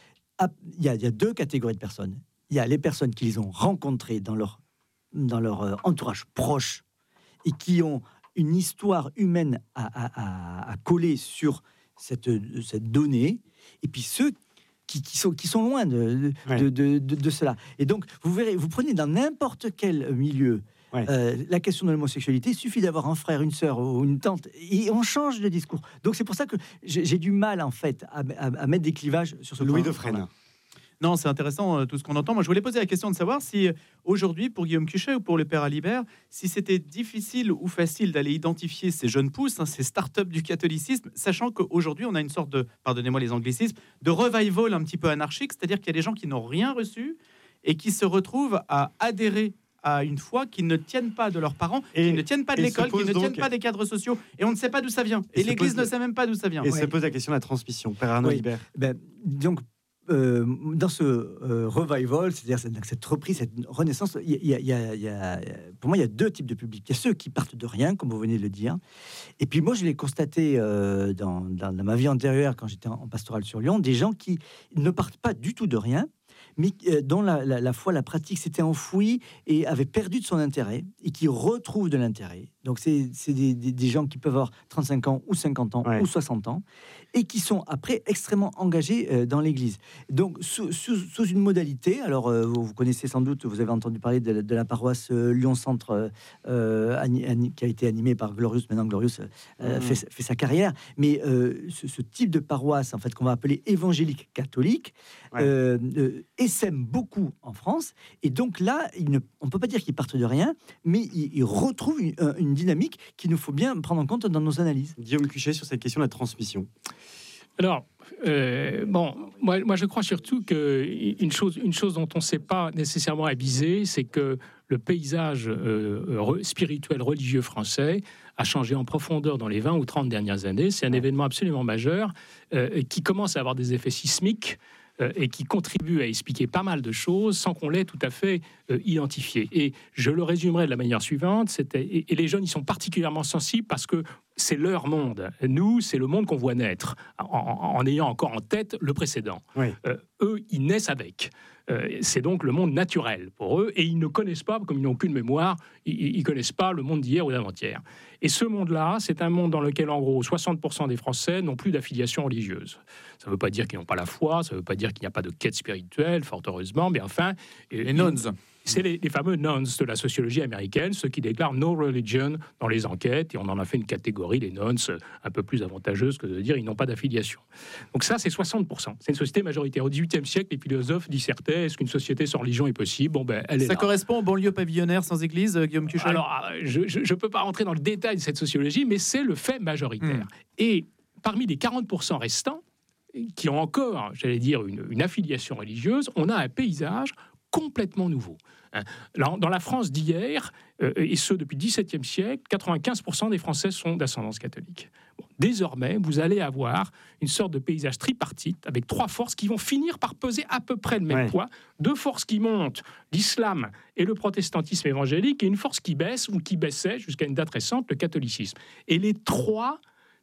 il y, y a deux catégories de personnes. Il y a les personnes qui les ont rencontrées dans leur, dans leur entourage proche et qui ont une histoire humaine à, à, à, à coller sur cette, cette donnée, et puis ceux qui, qui, sont, qui sont loin de, ouais. de, de, de, de cela. Et donc, vous verrez, vous prenez dans n'importe quel milieu ouais. euh, la question de l'homosexualité, il suffit d'avoir un frère, une sœur ou une tante, et on change de discours. Donc, c'est pour ça que j'ai, j'ai du mal, en fait, à, à, à mettre des clivages sur ce Louis point. de Fresnes. Non, c'est intéressant euh, tout ce qu'on entend. Moi, je voulais poser la question de savoir si euh, aujourd'hui, pour Guillaume Cuchet ou pour le Père Alibert, si c'était difficile ou facile d'aller identifier ces jeunes pousses, hein, ces startups du catholicisme, sachant qu'aujourd'hui, on a une sorte de, pardonnez-moi les anglicismes, de revival un petit peu anarchique, c'est-à-dire qu'il y a des gens qui n'ont rien reçu et qui se retrouvent à adhérer à une foi qui ne tiennent pas de leurs parents, et, qui ne tiennent pas de l'école, qui ne donc... tiennent pas des cadres sociaux, et on ne sait pas d'où ça vient. Et, et l'Église pose... ne sait même pas d'où ça vient. Et ouais. se pose la question de la transmission, Père Arnaud oui. Libert. Ben, donc, Euh, dans ce euh, revival, c'est-à-dire cette, cette reprise, cette renaissance, il y, y, y, y a, pour moi, il y a deux types de publics. Il y a ceux qui partent de rien, comme vous venez de le dire. Et puis moi, je l'ai constaté euh, dans, dans, dans ma vie antérieure, quand j'étais en, en pastoral sur Lyon, des gens qui ne partent pas du tout de rien, mais euh, dont la, la, la foi, la pratique s'était enfouie et avait perdu de son intérêt, et qui retrouvent de l'intérêt. Donc c'est, c'est des, des, des gens qui peuvent avoir trente-cinq ans, ou cinquante ans, ouais. ou soixante ans, et qui sont après extrêmement engagés euh, dans l'Église. Donc sous, sous, sous une modalité, alors euh, vous, vous connaissez sans doute, vous avez entendu parler de, de la paroisse euh, Lyon-Centre, euh, ani, ani, qui a été animée par Glorious, maintenant Glorious euh, mmh. fait, fait sa carrière, mais euh, ce, ce type de paroisse, en fait, qu'on va appeler évangélique catholique, ouais. euh, euh, essaime beaucoup en France, et donc là, il ne, on ne peut pas dire qu'ils partent de rien, mais ils, ils retrouvent une, une dynamique qu'il nous faut bien prendre en compte dans nos analyses. Guillaume Cuchet, sur cette question de la transmission. Alors, euh, bon, moi, moi je crois surtout qu'une chose, une chose dont on ne sait pas nécessairement aviser, c'est que le paysage euh, spirituel religieux français a changé en profondeur dans les vingt ou trente dernières années. C'est un événement absolument majeur euh, qui commence à avoir des effets sismiques euh, et qui contribue à expliquer pas mal de choses sans qu'on l'ait tout à fait euh, identifié. Et je le résumerai de la manière suivante, c'était, et, et les jeunes y sont particulièrement sensibles parce que c'est leur monde. Nous, c'est le monde qu'on voit naître, en, en, en ayant encore en tête le précédent. Oui. Euh, eux, ils naissent avec. Euh, c'est donc le monde naturel pour eux, et ils ne connaissent pas, comme ils n'ont aucune mémoire, ils ne connaissent pas le monde d'hier ou d'avant-hier. Et ce monde-là, c'est un monde dans lequel, en gros, soixante pour cent des Français n'ont plus d'affiliation religieuse. Ça ne veut pas dire qu'ils n'ont pas la foi, ça ne veut pas dire qu'il n'y a pas de quête spirituelle, fort heureusement, mais enfin... Les nones. C'est les, les fameux nones de la sociologie américaine, ceux qui déclarent no religion dans les enquêtes, et on en a fait une catégorie, les nones, un peu plus avantageuse que de dire ils n'ont pas d'affiliation. Donc ça, c'est soixante pour cent. C'est une société majoritaire. Au dix-huitième siècle, les philosophes dissertaient, est-ce qu'une société sans religion est possible ? Bon, ben, elle est Ça là. correspond aux banlieues pavillonnaires sans église, Guillaume Cuchet ? Alors, je ne peux pas rentrer dans le détail de cette sociologie, mais c'est le fait majoritaire. Mmh. Et parmi les quarante pour cent restants, qui ont encore, j'allais dire, une, une affiliation religieuse, on a un paysage complètement nouveau. Dans la France d'hier, euh, et ce depuis le dix-septième siècle, quatre-vingt-quinze pour cent des Français sont d'ascendance catholique. Bon, désormais, vous allez avoir une sorte de paysage tripartite avec trois forces qui vont finir par peser à peu près le même ouais. poids. Deux forces qui montent, l'islam et le protestantisme évangélique, et une force qui baisse ou qui baissait jusqu'à une date récente, le catholicisme. Et les trois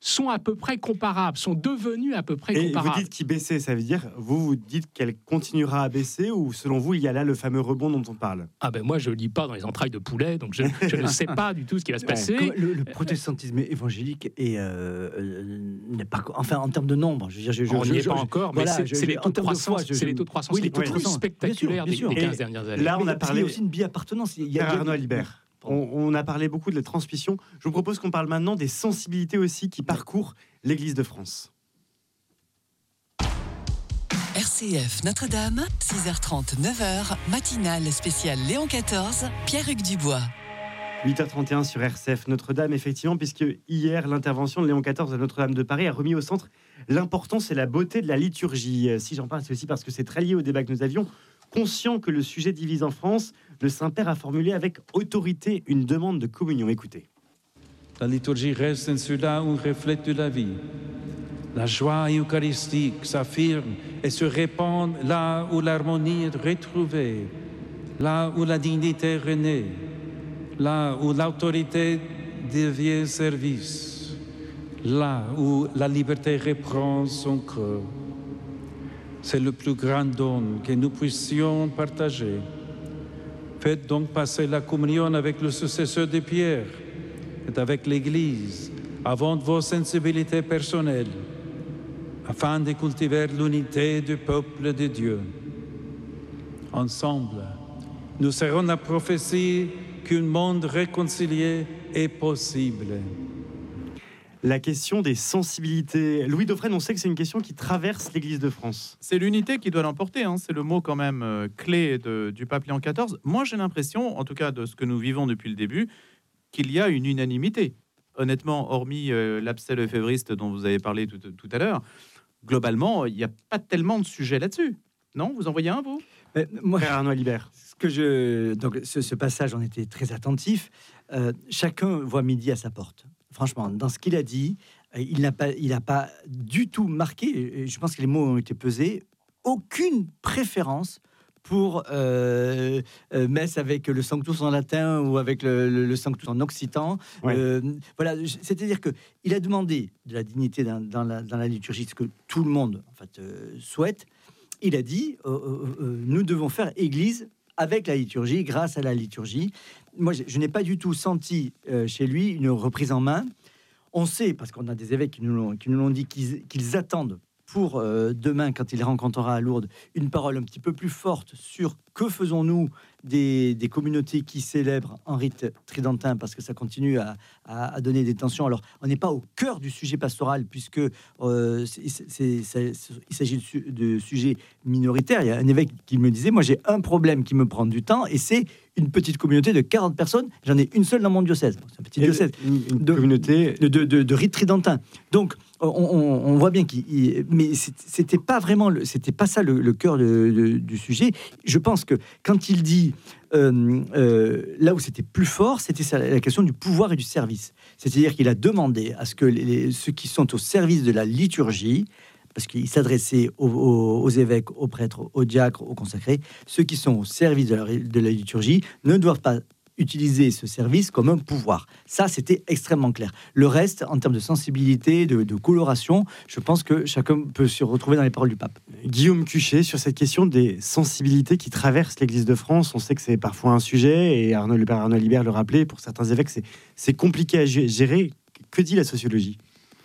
sont à peu près comparables, sont devenues à peu près Et comparables. vous dites qu'il baissait, ça veut dire, vous vous dites qu'elle continuera à baisser, ou selon vous, il y a là le fameux rebond dont on parle? Ah ben moi, je ne lis pas dans les entrailles de poulet, donc je, je ne sais pas du tout ce qui va se passer. Comme Le, le protestantisme évangélique est, euh, euh, n'est pas, enfin en termes de nombre, je veux dire, je, je, on n'y je, est pas je, encore, voilà, mais c'est, je, c'est les taux de croissance, je, c'est les taux de croissance oui, les plus croissance. spectaculaires bien sûr, des, bien des quinze dernières années. Là, on a Mais parlé il y a aussi une bi-appartenance. Il y a, Père Arnaud Alibert. On, on a parlé beaucoup de la transmission. Je vous propose qu'on parle maintenant des sensibilités aussi qui parcourent l'Église de France. R C F Notre-Dame, six heures trente, neuf heures, matinale spéciale Léon quatorze, Pierre-Hugues Dubois. huit heures trente et un sur R C F Notre-Dame, effectivement, puisque hier, l'intervention de Léon quatorze à Notre-Dame de Paris a remis au centre l'importance et la beauté de la liturgie. Si j'en parle, c'est aussi parce que c'est très lié au débat que nous avions. Conscient que le sujet divise en France, le Saint-Père a formulé avec autorité une demande de communion. Écoutez. La liturgie reste en cela un reflet de la vie. La joie eucharistique s'affirme et se répand là où l'harmonie est retrouvée, là où la dignité renaît, là où l'autorité devient service, là où la liberté reprend son cœur. C'est le plus grand don que nous puissions partager. Faites donc passer la communion avec le successeur de Pierre et avec l'Église avant vos sensibilités personnelles, afin de cultiver l'unité du peuple de Dieu. Ensemble, nous serons la prophétie qu'un monde réconcilié est possible. La question des sensibilités. Louis Dauphren, on sait que c'est une question qui traverse l'Église de France. C'est l'unité qui doit l'emporter, hein. C'est le mot quand même euh, clé de, du pape Léon quatorze. Moi, j'ai l'impression, en tout cas de ce que nous vivons depuis le début, qu'il y a une unanimité. Honnêtement, hormis euh, l'abcès lefévriste dont vous avez parlé tout, tout à l'heure, globalement, il n'y a pas tellement de sujets là-dessus. Non, vous en voyez un, vous? Mais moi, Père Arnaud Alibert. Ce que je, donc ce, ce passage, on était très attentif. Euh, chacun voit midi à sa porte. Franchement, dans ce qu'il a dit, il n'a pas, il n'a pas du tout marqué. Je pense que les mots ont été pesés. Aucune préférence pour euh, euh, messe avec le Sanctus en latin ou avec le, le, le Sanctus en occitan. Ouais. Euh, voilà, c'est-à-dire que il a demandé de la dignité dans, dans, la, dans la liturgie, ce que tout le monde en fait euh, souhaite. Il a dit, euh, euh, nous devons faire Église avec la liturgie, grâce à la liturgie. Moi, je, je n'ai pas du tout senti euh, chez lui une reprise en main. On sait, parce qu'on a des évêques qui nous l'ont, qui nous l'ont dit, qu'ils, qu'ils attendent pour euh, demain, quand il rencontrera à Lourdes, une parole un petit peu plus forte sur que faisons-nous des, des communautés qui célèbrent en rite tridentin, parce que ça continue à, à, à donner des tensions. Alors, on n'est pas au cœur du sujet pastoral, puisque euh, c'est, c'est, c'est, c'est, il s'agit de, su, de sujets minoritaires. Il y a un évêque qui me disait, moi j'ai un problème qui me prend du temps, et c'est une petite communauté de quarante personnes. J'en ai une seule dans mon diocèse. C'est un petit Et diocèse. Une, une de, communauté de, de, de, de rite tridentin. Donc, on, on, on voit bien qu'il... Il, mais c'était pas vraiment... Le, c'était pas ça le, le cœur de, de, du sujet. Je pense que quand il dit... Euh, euh, là où c'était plus fort, c'était ça, la question du pouvoir et du service. C'est-à-dire qu'il a demandé à ce que les, ceux qui sont au service de la liturgie, parce qu'il s'adressait aux, aux, aux évêques, aux prêtres, aux diacres, aux consacrés, ceux qui sont au service de la, de la liturgie ne doivent pas utiliser ce service comme un pouvoir. Ça, c'était extrêmement clair. Le reste, en termes de sensibilité, de, de coloration, je pense que chacun peut se retrouver dans les paroles du pape. Guillaume Cuchet, sur cette question des sensibilités qui traversent l'Église de France, on sait que c'est parfois un sujet, et Arnaud, le père Arnaud Alibert le rappelait, pour certains évêques, c'est, c'est compliqué à gérer. Que dit la sociologie ?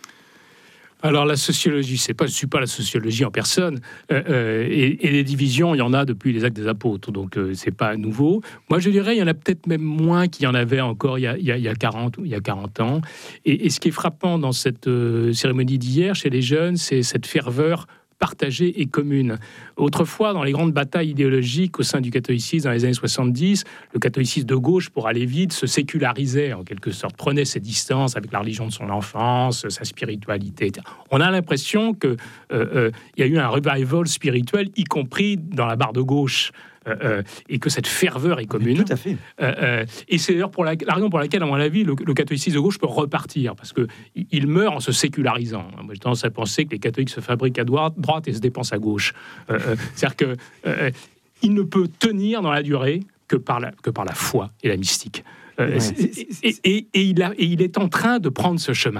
Alors la sociologie, c'est pas, je suis pas la sociologie en personne, euh, euh, et, et les divisions, il y en a depuis les Actes des Apôtres, donc euh, c'est pas nouveau. Moi, je dirais, il y en a peut-être même moins qu'il y en avait encore il y a, il y a, il y a quarante il y a quarante ans. Et, et ce qui est frappant dans cette euh, cérémonie d'hier chez les jeunes, c'est cette ferveur partagée et commune. Autrefois, dans les grandes batailles idéologiques au sein du catholicisme dans les années soixante-dix, le catholicisme de gauche, pour aller vite, se sécularisait en quelque sorte, prenait ses distances avec la religion de son enfance, sa spiritualité, et cetera. On a l'impression qu'il euh, euh, y a eu un revival spirituel, y compris dans la barre de gauche. Euh, euh, et que cette ferveur est commune. Mais tout à fait. Euh, euh, et c'est d'ailleurs pour la, la raison pour laquelle, à mon avis, le, le catholicisme de gauche peut repartir, parce que il meurt en se sécularisant. Moi, j'ai tendance à penser que les catholiques se fabriquent à droite, droite et se dépensent à gauche. Euh, euh, c'est-à-dire que euh, il ne peut tenir dans la durée que par la, que par la foi et la mystique. Euh, ouais. et, et, et, et, il a, et il est en train de prendre ce chemin.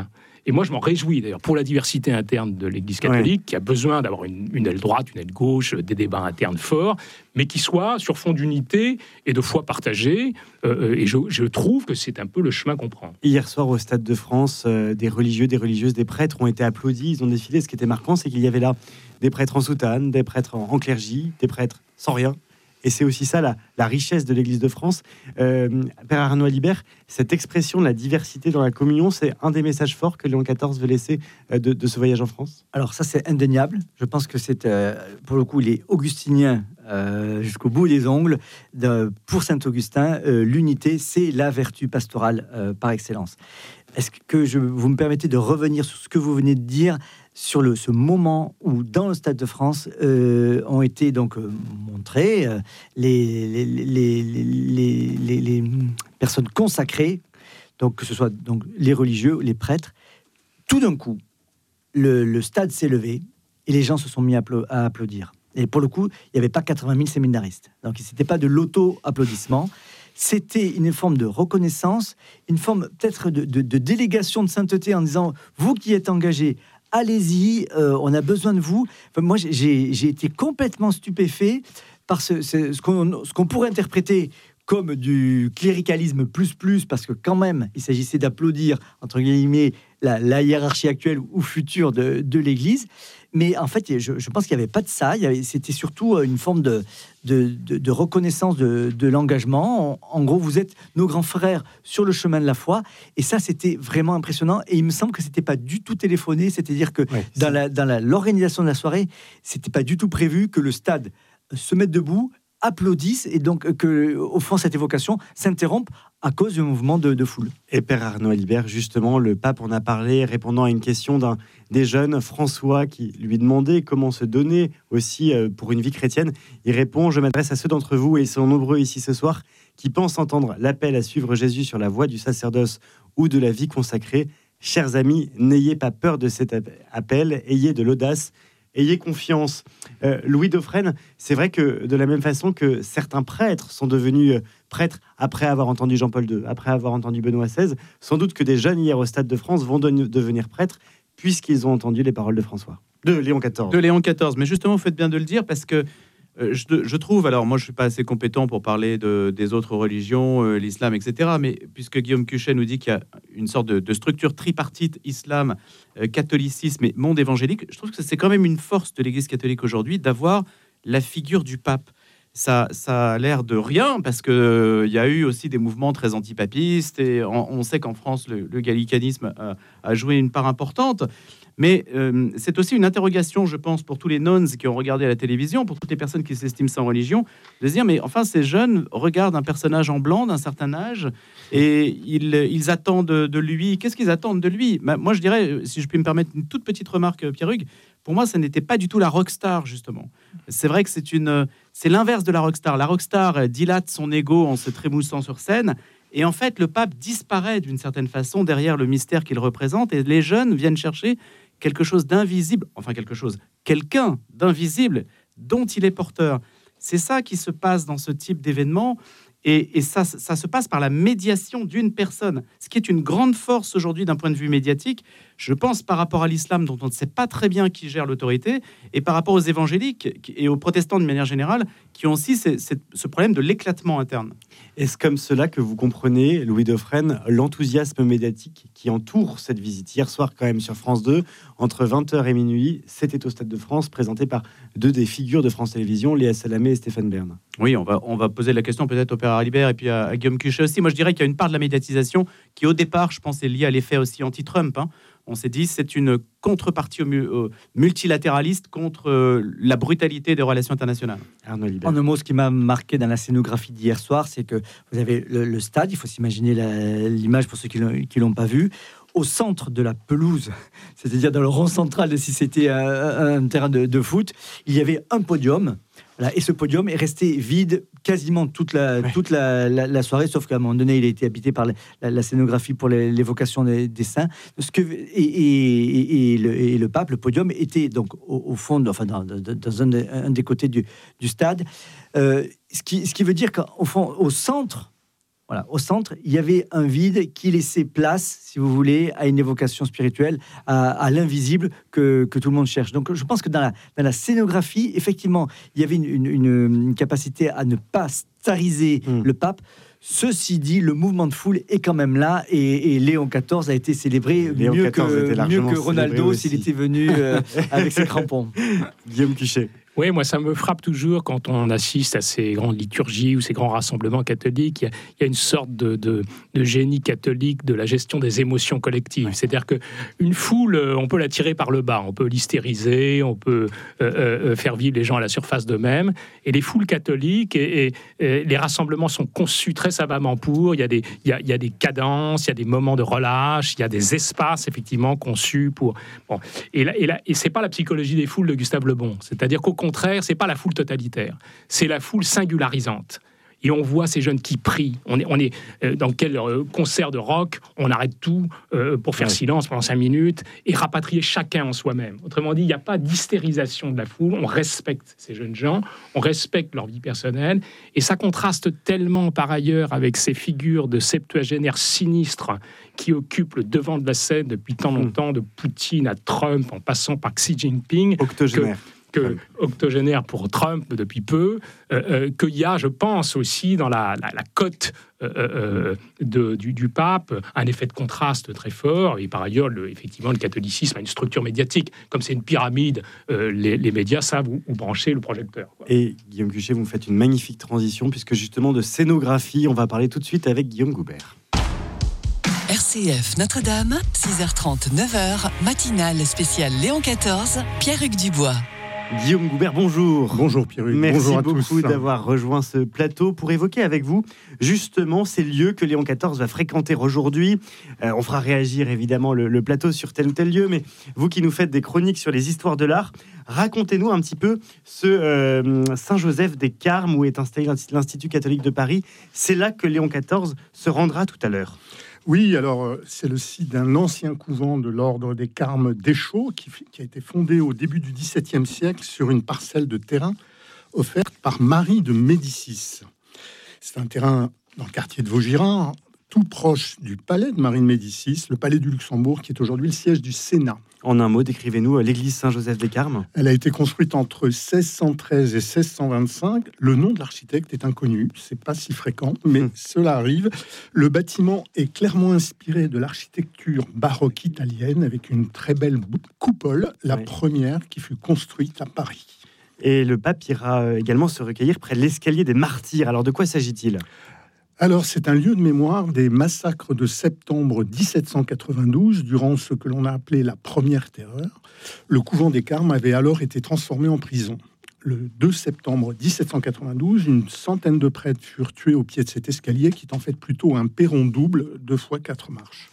Et moi, je m'en réjouis d'ailleurs pour la diversité interne de l'Église catholique, ouais. qui a besoin d'avoir une, une aile droite, une aile gauche, des débats internes forts, mais qui soit sur fond d'unité et de foi partagée. Euh, et je, je trouve que c'est un peu le chemin qu'on prend. Hier soir, au Stade de France, euh, des religieux, des religieuses, des prêtres ont été applaudis, ils ont défilé. Ce qui était marquant, c'est qu'il y avait là des prêtres en soutane, des prêtres en, en clergie, des prêtres sans rien. Et c'est aussi ça la, la richesse de l'Église de France. Euh, Père Arnaud Alibert, cette expression de la diversité dans la communion, c'est un des messages forts que Léon quatorze veut laisser euh, de, de ce voyage en France. Alors ça, c'est indéniable. Je pense que c'est, euh, pour le coup, il est augustinien euh, jusqu'au bout des ongles. De, pour Saint-Augustin, euh, l'unité, c'est la vertu pastorale euh, par excellence. Est-ce que je, vous me permettez de revenir sur ce que vous venez de dire sur le, ce moment où, dans le Stade de France, euh, ont été donc euh, montrées euh, les, les, les, les, les, les personnes consacrées, donc que ce soit donc, les religieux, les prêtres. Tout d'un coup, le, le stade s'est levé et les gens se sont mis à, appla- à applaudir. Et pour le coup, il n'y avait pas quatre-vingt mille séminaristes. Donc, ce n'était pas de l'auto-applaudissement. C'était une forme de reconnaissance, une forme peut-être de, de, de délégation de sainteté en disant, vous qui êtes engagés, allez-y, euh, on a besoin de vous. Enfin, moi, j'ai, j'ai été complètement stupéfait par ce, ce, ce, qu'on, ce qu'on pourrait interpréter comme du cléricalisme plus plus, parce que quand même, il s'agissait d'applaudir, entre guillemets, la, la hiérarchie actuelle ou future de, de l'Église. Mais en fait, je, je pense qu'il n'y avait pas de ça. Il y avait, c'était surtout une forme de, de, de, de reconnaissance de, de l'engagement. En, en gros, vous êtes nos grands frères sur le chemin de la foi. Et ça, c'était vraiment impressionnant. Et il me semble que c'était pas du tout téléphoné. C'est-à-dire que ouais, dans, la, dans la, l'organisation de la soirée, c'était pas du tout prévu que le stade se mette debout, applaudissent et donc que, au fond, cette évocation s'interrompe à cause du mouvement de, de foule. Et Père Arnaud Alibert, justement, le pape en a parlé, répondant à une question d'un des jeunes, François, qui lui demandait comment se donner aussi euh, pour une vie chrétienne. Il répond: je m'adresse à ceux d'entre vous, et ils sont nombreux ici ce soir, qui pensent entendre l'appel à suivre Jésus sur la voie du sacerdoce ou de la vie consacrée. Chers amis, n'ayez pas peur de cet appel, ayez de l'audace, ayez confiance. Euh, Louis Dauphren, c'est vrai que de la même façon que certains prêtres sont devenus euh, prêtres après avoir entendu Jean-Paul deux, après avoir entendu Benoît seize, sans doute que des jeunes hier au Stade de France vont de- devenir prêtres puisqu'ils ont entendu les paroles de François, de Léon quatorze. De Léon quatorze. Mais justement, vous faites bien de le dire parce que euh, je, je trouve, alors moi je ne suis pas assez compétent pour parler de, des autres religions, euh, l'islam, et cetera. Mais puisque Guillaume Cuchet nous dit qu'il y a une sorte de, de structure tripartite, islam, euh, catholicisme et monde évangélique, je trouve que c'est quand même une force de l'Église catholique aujourd'hui d'avoir la figure du pape. Ça, ça a l'air de rien parce qu'il euh, y a eu aussi des mouvements très antipapistes et on, on sait qu'en France, le, le gallicanisme a, a joué une part importante. Mais euh, c'est aussi une interrogation, je pense, pour tous les nones qui ont regardé à la télévision, pour toutes les personnes qui s'estiment sans religion, de se dire, mais enfin, ces jeunes regardent un personnage en blanc d'un certain âge et ils, ils attendent de lui. Qu'est-ce qu'ils attendent de lui? bah, Moi, je dirais, si je puis me permettre une toute petite remarque, Pierre-Hugues, pour moi, ça n'était pas du tout la rockstar, justement. C'est vrai que c'est, une, c'est l'inverse de la rockstar. La rockstar dilate son ego en se trémoussant sur scène. Et en fait, le pape disparaît d'une certaine façon derrière le mystère qu'il représente. Et les jeunes viennent chercher quelque chose d'invisible, enfin quelque chose, quelqu'un d'invisible dont il est porteur. C'est ça qui se passe dans ce type d'événement. Et, et ça, ça se passe par la médiation d'une personne, ce qui est une grande force aujourd'hui d'un point de vue médiatique, je pense, par rapport à l'islam, dont on ne sait pas très bien qui gère l'autorité, et par rapport aux évangéliques et aux protestants de manière générale, qui ont aussi ces, ces, ce problème de l'éclatement interne. Est-ce comme cela que vous comprenez, Louis Dauphren, l'enthousiasme médiatique qui entoure cette visite? Hier soir, quand même, sur France deux, entre vingt heures et minuit, c'était au Stade de France, présenté par deux des figures de France Télévisions, Léa Salamé et Stéphane Bern. Oui, on va, on va poser la question peut-être au Père Alibert et puis à, à Guillaume Cuchet aussi. Moi, je dirais qu'il y a une part de la médiatisation qui, au départ, je pense, est liée à l'effet aussi anti-Trump. Hein. On s'est dit c'est une contrepartie au mu- au multilatéraliste contre euh, la brutalité des relations internationales. En un mot, ce qui m'a marqué dans la scénographie d'hier soir, c'est que vous avez le, le stade, il faut s'imaginer la, l'image pour ceux qui ne l'ont pas vu, au centre de la pelouse, c'est-à-dire dans le rond central, si c'était un, un terrain de, de foot, il y avait un podium. Voilà, et ce podium est resté vide quasiment toute la, ouais. toute la, la, la soirée, sauf qu'à un moment donné, il a été habité par la, la, la scénographie pour les, l'évocation des, des saints. Ce que, et, et, et, le, et le pape, le podium, était donc au, au fond, enfin dans, dans un, un des côtés du, du stade. Euh, ce, qui, ce qui veut dire qu'au fond, au centre Voilà, au centre, il y avait un vide qui laissait place, si vous voulez, à une évocation spirituelle, à, à l'invisible que, que tout le monde cherche. Donc, je pense que dans la, dans la scénographie, effectivement, il y avait une, une, une capacité à ne pas stariser mmh. le pape. Ceci dit, le mouvement de foule est quand même là, et, et Léon quatorze a été célébré Léon mieux quatorze que, mieux que Ronaldo s'il était venu euh, avec ses crampons. Guillaume Cuchet. Oui, moi, ça me frappe toujours quand on assiste à ces grandes liturgies ou ces grands rassemblements catholiques. Il y a, il y a une sorte de, de, de génie catholique de la gestion des émotions collectives. Ouais. C'est-à-dire qu'une foule, on peut la tirer par le bas, on peut l'hystériser, on peut euh, euh, faire vivre les gens à la surface d'eux-mêmes. Et les foules catholiques, et, et, et les rassemblements sont conçus très savamment pour. Il y a des, il y a, il y a des cadences, il y a des moments de relâche, il y a des espaces, effectivement, conçus pour... Bon. Et, là, et, là, et c'est pas la psychologie des foules de Gustave Le Bon. C'est-à-dire qu'au Au contraire, c'est pas la foule totalitaire, c'est la foule singularisante. Et on voit ces jeunes qui prient. On est, on est euh, dans quel euh, concert de rock, on arrête tout euh, pour faire ouais. silence pendant cinq minutes et rapatrier chacun en soi-même. Autrement dit, il n'y a pas d'hystérisation de la foule. On respecte ces jeunes gens, on respecte leur vie personnelle. Et ça contraste tellement par ailleurs avec ces figures de septuagénaires sinistres qui occupent le devant de la scène depuis tant longtemps, de Poutine à Trump, en passant par Xi Jinping. Octogénaire. Que, que octogénaire pour Trump depuis peu, euh, euh, qu'il y a, je pense, aussi dans la, la, la cote euh, euh, de, du, du pape, un effet de contraste très fort. Et par ailleurs, le, effectivement, le catholicisme a une structure médiatique. Comme c'est une pyramide, euh, les, les médias savent où, où brancher le projecteur, quoi. Et Guillaume Cuchet, vous me faites une magnifique transition, puisque justement de scénographie, on va parler tout de suite avec Guillaume Goubert. R C F Notre-Dame, six heures trente, neuf heures, matinale spéciale Léon quatorze, Pierre-Hugues Dubois. Guillaume Goubert, bonjour. Bonjour Pierre-Hugues. Merci bonjour à beaucoup tous. d'avoir rejoint ce plateau pour évoquer avec vous justement ces lieux que Léon quatorze va fréquenter aujourd'hui. Euh, on fera réagir évidemment le, le plateau sur tel ou tel lieu, mais vous qui nous faites des chroniques sur les histoires de l'art, racontez-nous un petit peu ce euh, Saint-Joseph des Carmes où est installé l'Institut catholique de Paris. C'est là que Léon quatorze se rendra tout à l'heure. Oui, alors c'est le site d'un ancien couvent de l'ordre des Carmes d'Échaud qui, qui a été fondé au début du dix-septième siècle sur une parcelle de terrain offerte par Marie de Médicis. C'est un terrain dans le quartier de Vaugirard, tout proche du palais de Marie de Médicis, le palais du Luxembourg, qui est aujourd'hui le siège du Sénat. En un mot, décrivez-nous l'église Saint-Joseph des Carmes. Elle a été construite entre seize cent treize et seize cent vingt-cinq. Le nom de l'architecte est inconnu, c'est pas si fréquent, mais mmh. cela arrive. Le bâtiment est clairement inspiré de l'architecture baroque italienne, avec une très belle coupole, la oui. première qui fut construite à Paris. Et le pape ira également se recueillir près de l'escalier des martyrs. Alors de quoi s'agit-il ? Alors, c'est un lieu de mémoire des massacres de septembre dix-sept cent quatre-vingt-douze, durant ce que l'on a appelé la Première Terreur. Le couvent des Carmes avait alors été transformé en prison. Le deux septembre dix-sept cent quatre-vingt-douze, une centaine de prêtres furent tués au pied de cet escalier, qui est en fait plutôt un perron double, deux fois quatre marches.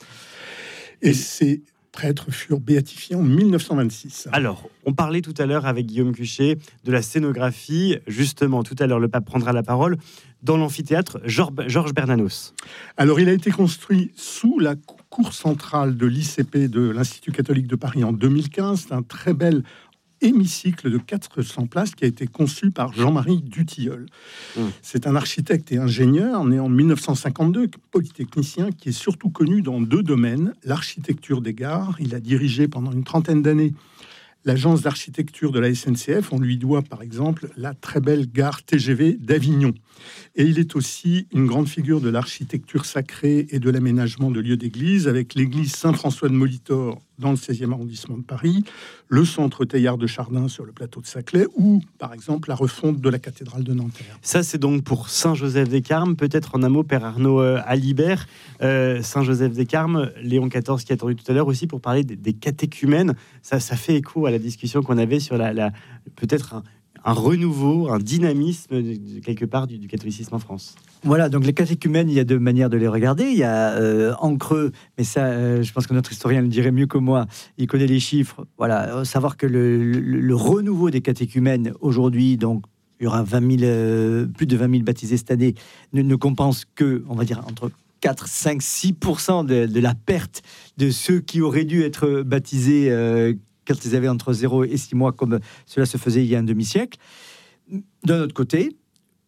Et ces prêtres furent béatifiés en mille neuf cent vingt-six. Alors, on parlait tout à l'heure avec Guillaume Cuchet de la scénographie. Justement, tout à l'heure, le pape prendra la parole dans l'amphithéâtre Georges Bernanos. Alors, il a été construit sous la cour centrale de l'I C P de l'Institut catholique de Paris en deux mille quinze. C'est un très bel hémicycle de quatre cents places qui a été conçu par Jean-Marie Dutilleul. Mmh. C'est un architecte et ingénieur né en mille neuf cent cinquante-deux, polytechnicien, qui est surtout connu dans deux domaines, l'architecture des gares. Il a dirigé pendant une trentaine d'années l'agence d'architecture de la S N C F. On lui doit par exemple la très belle gare T G V d'Avignon. Et il est aussi une grande figure de l'architecture sacrée et de l'aménagement de lieux d'église, avec l'église Saint-François de Molitor dans le seizième arrondissement de Paris, le centre Teilhard de Chardin sur le plateau de Saclay, ou par exemple la refonte de la cathédrale de Nanterre. Ça, c'est donc pour Saint-Joseph des Carmes. Peut-être en un mot, Père Arnaud euh, Alibert, euh, Saint-Joseph des Carmes, Léon quatorze qui a attendu tout à l'heure aussi pour parler des, des catéchumènes. Ça, ça fait écho à la discussion qu'on avait sur la, la peut-être un, un renouveau, un dynamisme de, quelque part du, du catholicisme en France. Voilà, donc les catéchumènes, il y a deux manières de les regarder. Il y a euh, en creux, mais ça, euh, je pense que notre historien le dirait mieux que moi. Il connaît les chiffres. Voilà, euh, savoir que le, le, le renouveau des catéchumènes aujourd'hui, donc il y aura vingt mille, euh, plus de vingt mille baptisés cette année, ne, ne compense que, on va dire, entre quatre, cinq, six pour cent de, de la perte de ceux qui auraient dû être baptisés euh, quand ils avaient entre zéro et six mois, comme cela se faisait il y a un demi-siècle. D'un autre côté,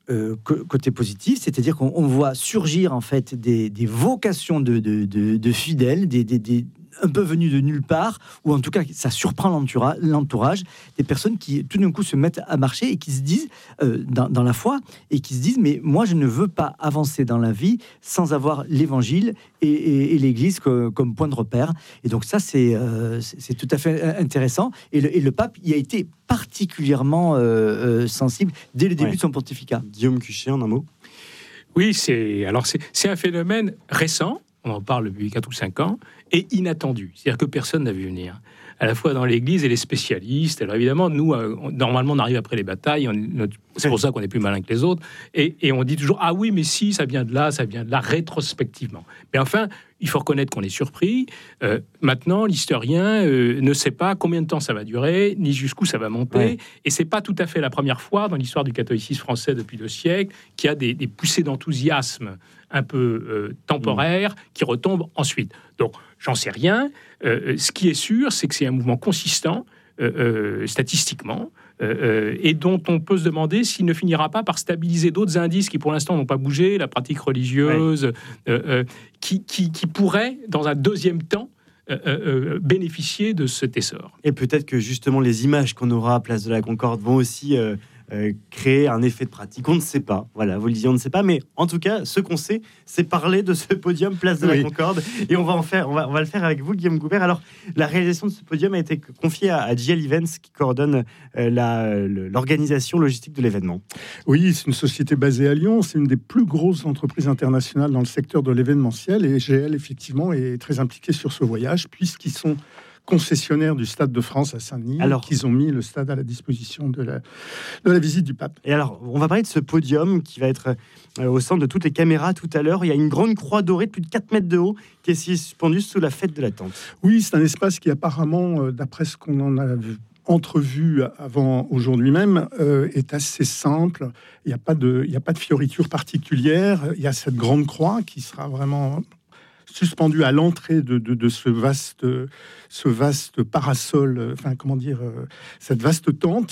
euh, côté positif, c'est-à-dire qu'on on voit surgir en fait des, des vocations de, de, de, de fidèles, des, des, des un peu venus de nulle part, ou en tout cas ça surprend l'entourage, l'entourage des personnes qui tout d'un coup se mettent à marcher et qui se disent euh, dans, dans la foi et qui se disent mais moi je ne veux pas avancer dans la vie sans avoir l'évangile et, et, et l'Église que, comme point de repère. Et donc ça c'est euh, c'est, c'est tout à fait intéressant. Et le, et le pape y a été particulièrement euh, euh, sensible dès le début ouais. de son pontificat. Guillaume Cuchet, en un mot. Oui, c'est alors c'est, c'est un phénomène récent. On en parle depuis quatre ou cinq ans, et inattendu. C'est-à-dire que personne n'a vu venir. À la fois dans l'Église et les spécialistes. Alors évidemment, nous, euh, on, normalement, on arrive après les batailles. On, notre, c'est pour ça qu'on est plus malin que les autres. Et, et on dit toujours, ah oui, mais si, ça vient de là, ça vient de là, rétrospectivement. Mais enfin, il faut reconnaître qu'on est surpris. Euh, maintenant, l'historien euh, ne sait pas combien de temps ça va durer, ni jusqu'où ça va monter. Ouais. Et c'est pas tout à fait la première fois dans l'histoire du catholicisme français depuis deux siècles qu'il y a des, des poussées d'enthousiasme un peu euh, temporaire, mmh. qui retombe ensuite. Donc, j'en sais rien. Euh, ce qui est sûr, c'est que c'est un mouvement consistant, euh, euh, statistiquement, euh, euh, et dont on peut se demander s'il ne finira pas par stabiliser d'autres indices qui, pour l'instant, n'ont pas bougé, la pratique religieuse, ouais. euh, euh, qui, qui, qui pourraient, dans un deuxième temps, Euh, euh, bénéficier de cet essor. Et peut-être que justement les images qu'on aura à Place de la Concorde vont aussi euh, euh, créer un effet de pratique. On ne sait pas. Voilà, vous le disiez, on ne sait pas. Mais en tout cas, ce qu'on sait, c'est parler de ce podium Place de oui. la Concorde. Et on va en faire. On va, on va le faire avec vous, Guillaume Goubert. Alors, la réalisation de ce podium a été confiée à, à G L Events, qui coordonne euh, la, l'organisation logistique de l'événement. Oui, c'est une société basée à Lyon. C'est une des plus grosses entreprises internationales dans le secteur de l'événementiel. Et G L, effectivement, est très impliquée sur ce voyage, puisqu'ils sont concessionnaires du Stade de France à Saint-Denis, alors qu'ils ont mis le stade à la disposition de la, de la visite du pape. Et alors, on va parler de ce podium qui va être euh, au centre de toutes les caméras tout à l'heure. Il y a une grande croix dorée de plus de quatre mètres de haut qui est suspendue sous la fête de la Tente. Oui, c'est un espace qui apparemment, euh, d'après ce qu'on en a vu, entrevue avant aujourd'hui même, euh, est assez simple. Il n'y a pas de, il n'y a pas de fioriture particulière. Il y a cette grande croix qui sera vraiment suspendu à l'entrée de, de, de ce vaste, ce vaste parasol, enfin comment dire, euh, cette vaste tente.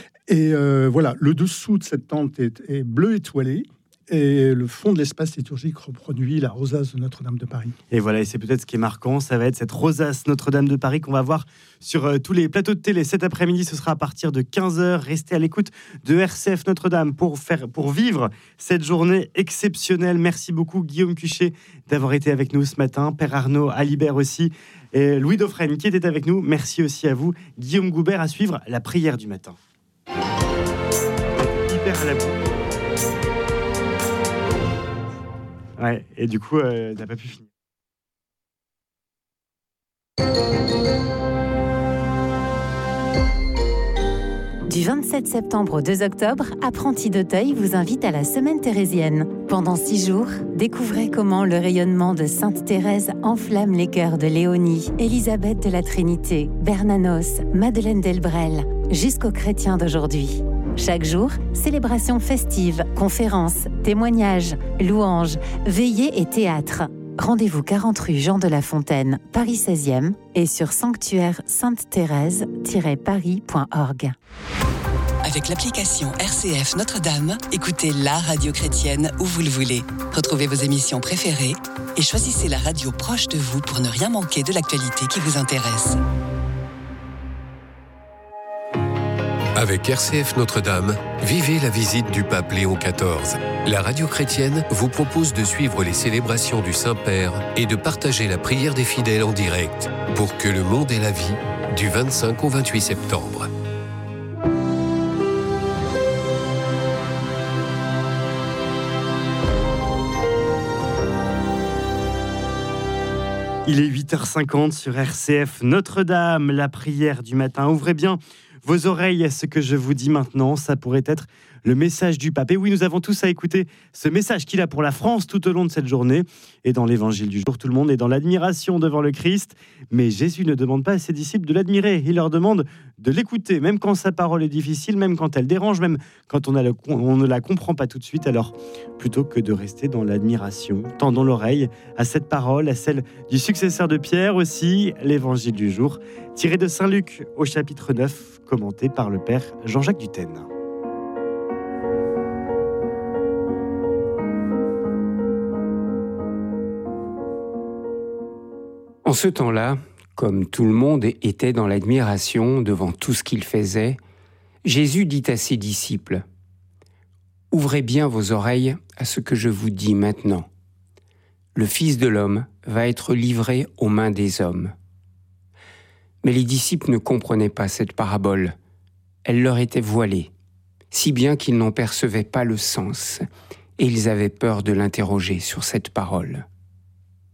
Et euh, voilà, le dessous de cette tente est, est bleu étoilé. Et le fond de l'espace liturgique reproduit la rosace de Notre-Dame de Paris. Et voilà, et c'est peut-être ce qui est marquant, ça va être cette rosace Notre-Dame de Paris qu'on va voir sur euh, tous les plateaux de télé cet après-midi. Ce sera à partir de quinze heures. Restez à l'écoute de R C F Notre-Dame pour, faire, pour vivre cette journée exceptionnelle. Merci beaucoup, Guillaume Cuchet, d'avoir été avec nous ce matin. Père Arnaud Alibert aussi. Et Louis Dauphren qui était avec nous. Merci aussi à vous. Guillaume Goubert, à suivre la prière du matin. Hyper à la boue. Ouais, et du coup, euh, t'as pas pu finir. Du vingt-sept septembre au deux octobre, Apprentis d'Auteuil vous invite à la Semaine thérésienne. Pendant six jours, découvrez comment le rayonnement de Sainte Thérèse enflamme les cœurs de Léonie, Élisabeth de la Trinité, Bernanos, Madeleine Delbrel, jusqu'aux chrétiens d'aujourd'hui. Chaque jour, célébrations festives, conférences, témoignages, louanges, veillées et théâtre. Rendez-vous quarante rue Jean de La Fontaine, Paris seizième et sur sanctuaire sainte thérèse tiret paris point org. Avec l'application R C F Notre-Dame, écoutez la radio chrétienne où vous le voulez. Retrouvez vos émissions préférées et choisissez la radio proche de vous pour ne rien manquer de l'actualité qui vous intéresse. Avec R C F Notre-Dame, vivez la visite du pape Léon quatorze. La radio chrétienne vous propose de suivre les célébrations du Saint-Père et de partager la prière des fidèles en direct pour que le monde ait la vie du vingt-cinq au vingt-huit septembre. Il est huit heures cinquante sur R C F Notre-Dame, la prière du matin. Ouvrez bien vos oreilles à ce que je vous dis maintenant, ça pourrait être le message du pape. Et oui, nous avons tous à écouter ce message qu'il a pour la France tout au long de cette journée. Et dans l'évangile du jour, tout le monde est dans l'admiration devant le Christ. Mais Jésus ne demande pas à ses disciples de l'admirer. Il leur demande de l'écouter, même quand sa parole est difficile, même quand elle dérange, même quand on, a le, on ne la comprend pas tout de suite. Alors, plutôt que de rester dans l'admiration, tendons l'oreille à cette parole, à celle du successeur de Pierre aussi, l'évangile du jour, tiré de Saint Luc au chapitre neuf, commenté par le père Jean-Jacques Dutène. En ce temps-là, comme tout le monde était dans l'admiration devant tout ce qu'il faisait, Jésus dit à ses disciples : « Ouvrez bien vos oreilles à ce que je vous dis maintenant. Le Fils de l'homme va être livré aux mains des hommes. » Mais les disciples ne comprenaient pas cette parabole. Elle leur était voilée, si bien qu'ils n'en percevaient pas le sens, et ils avaient peur de l'interroger sur cette parole.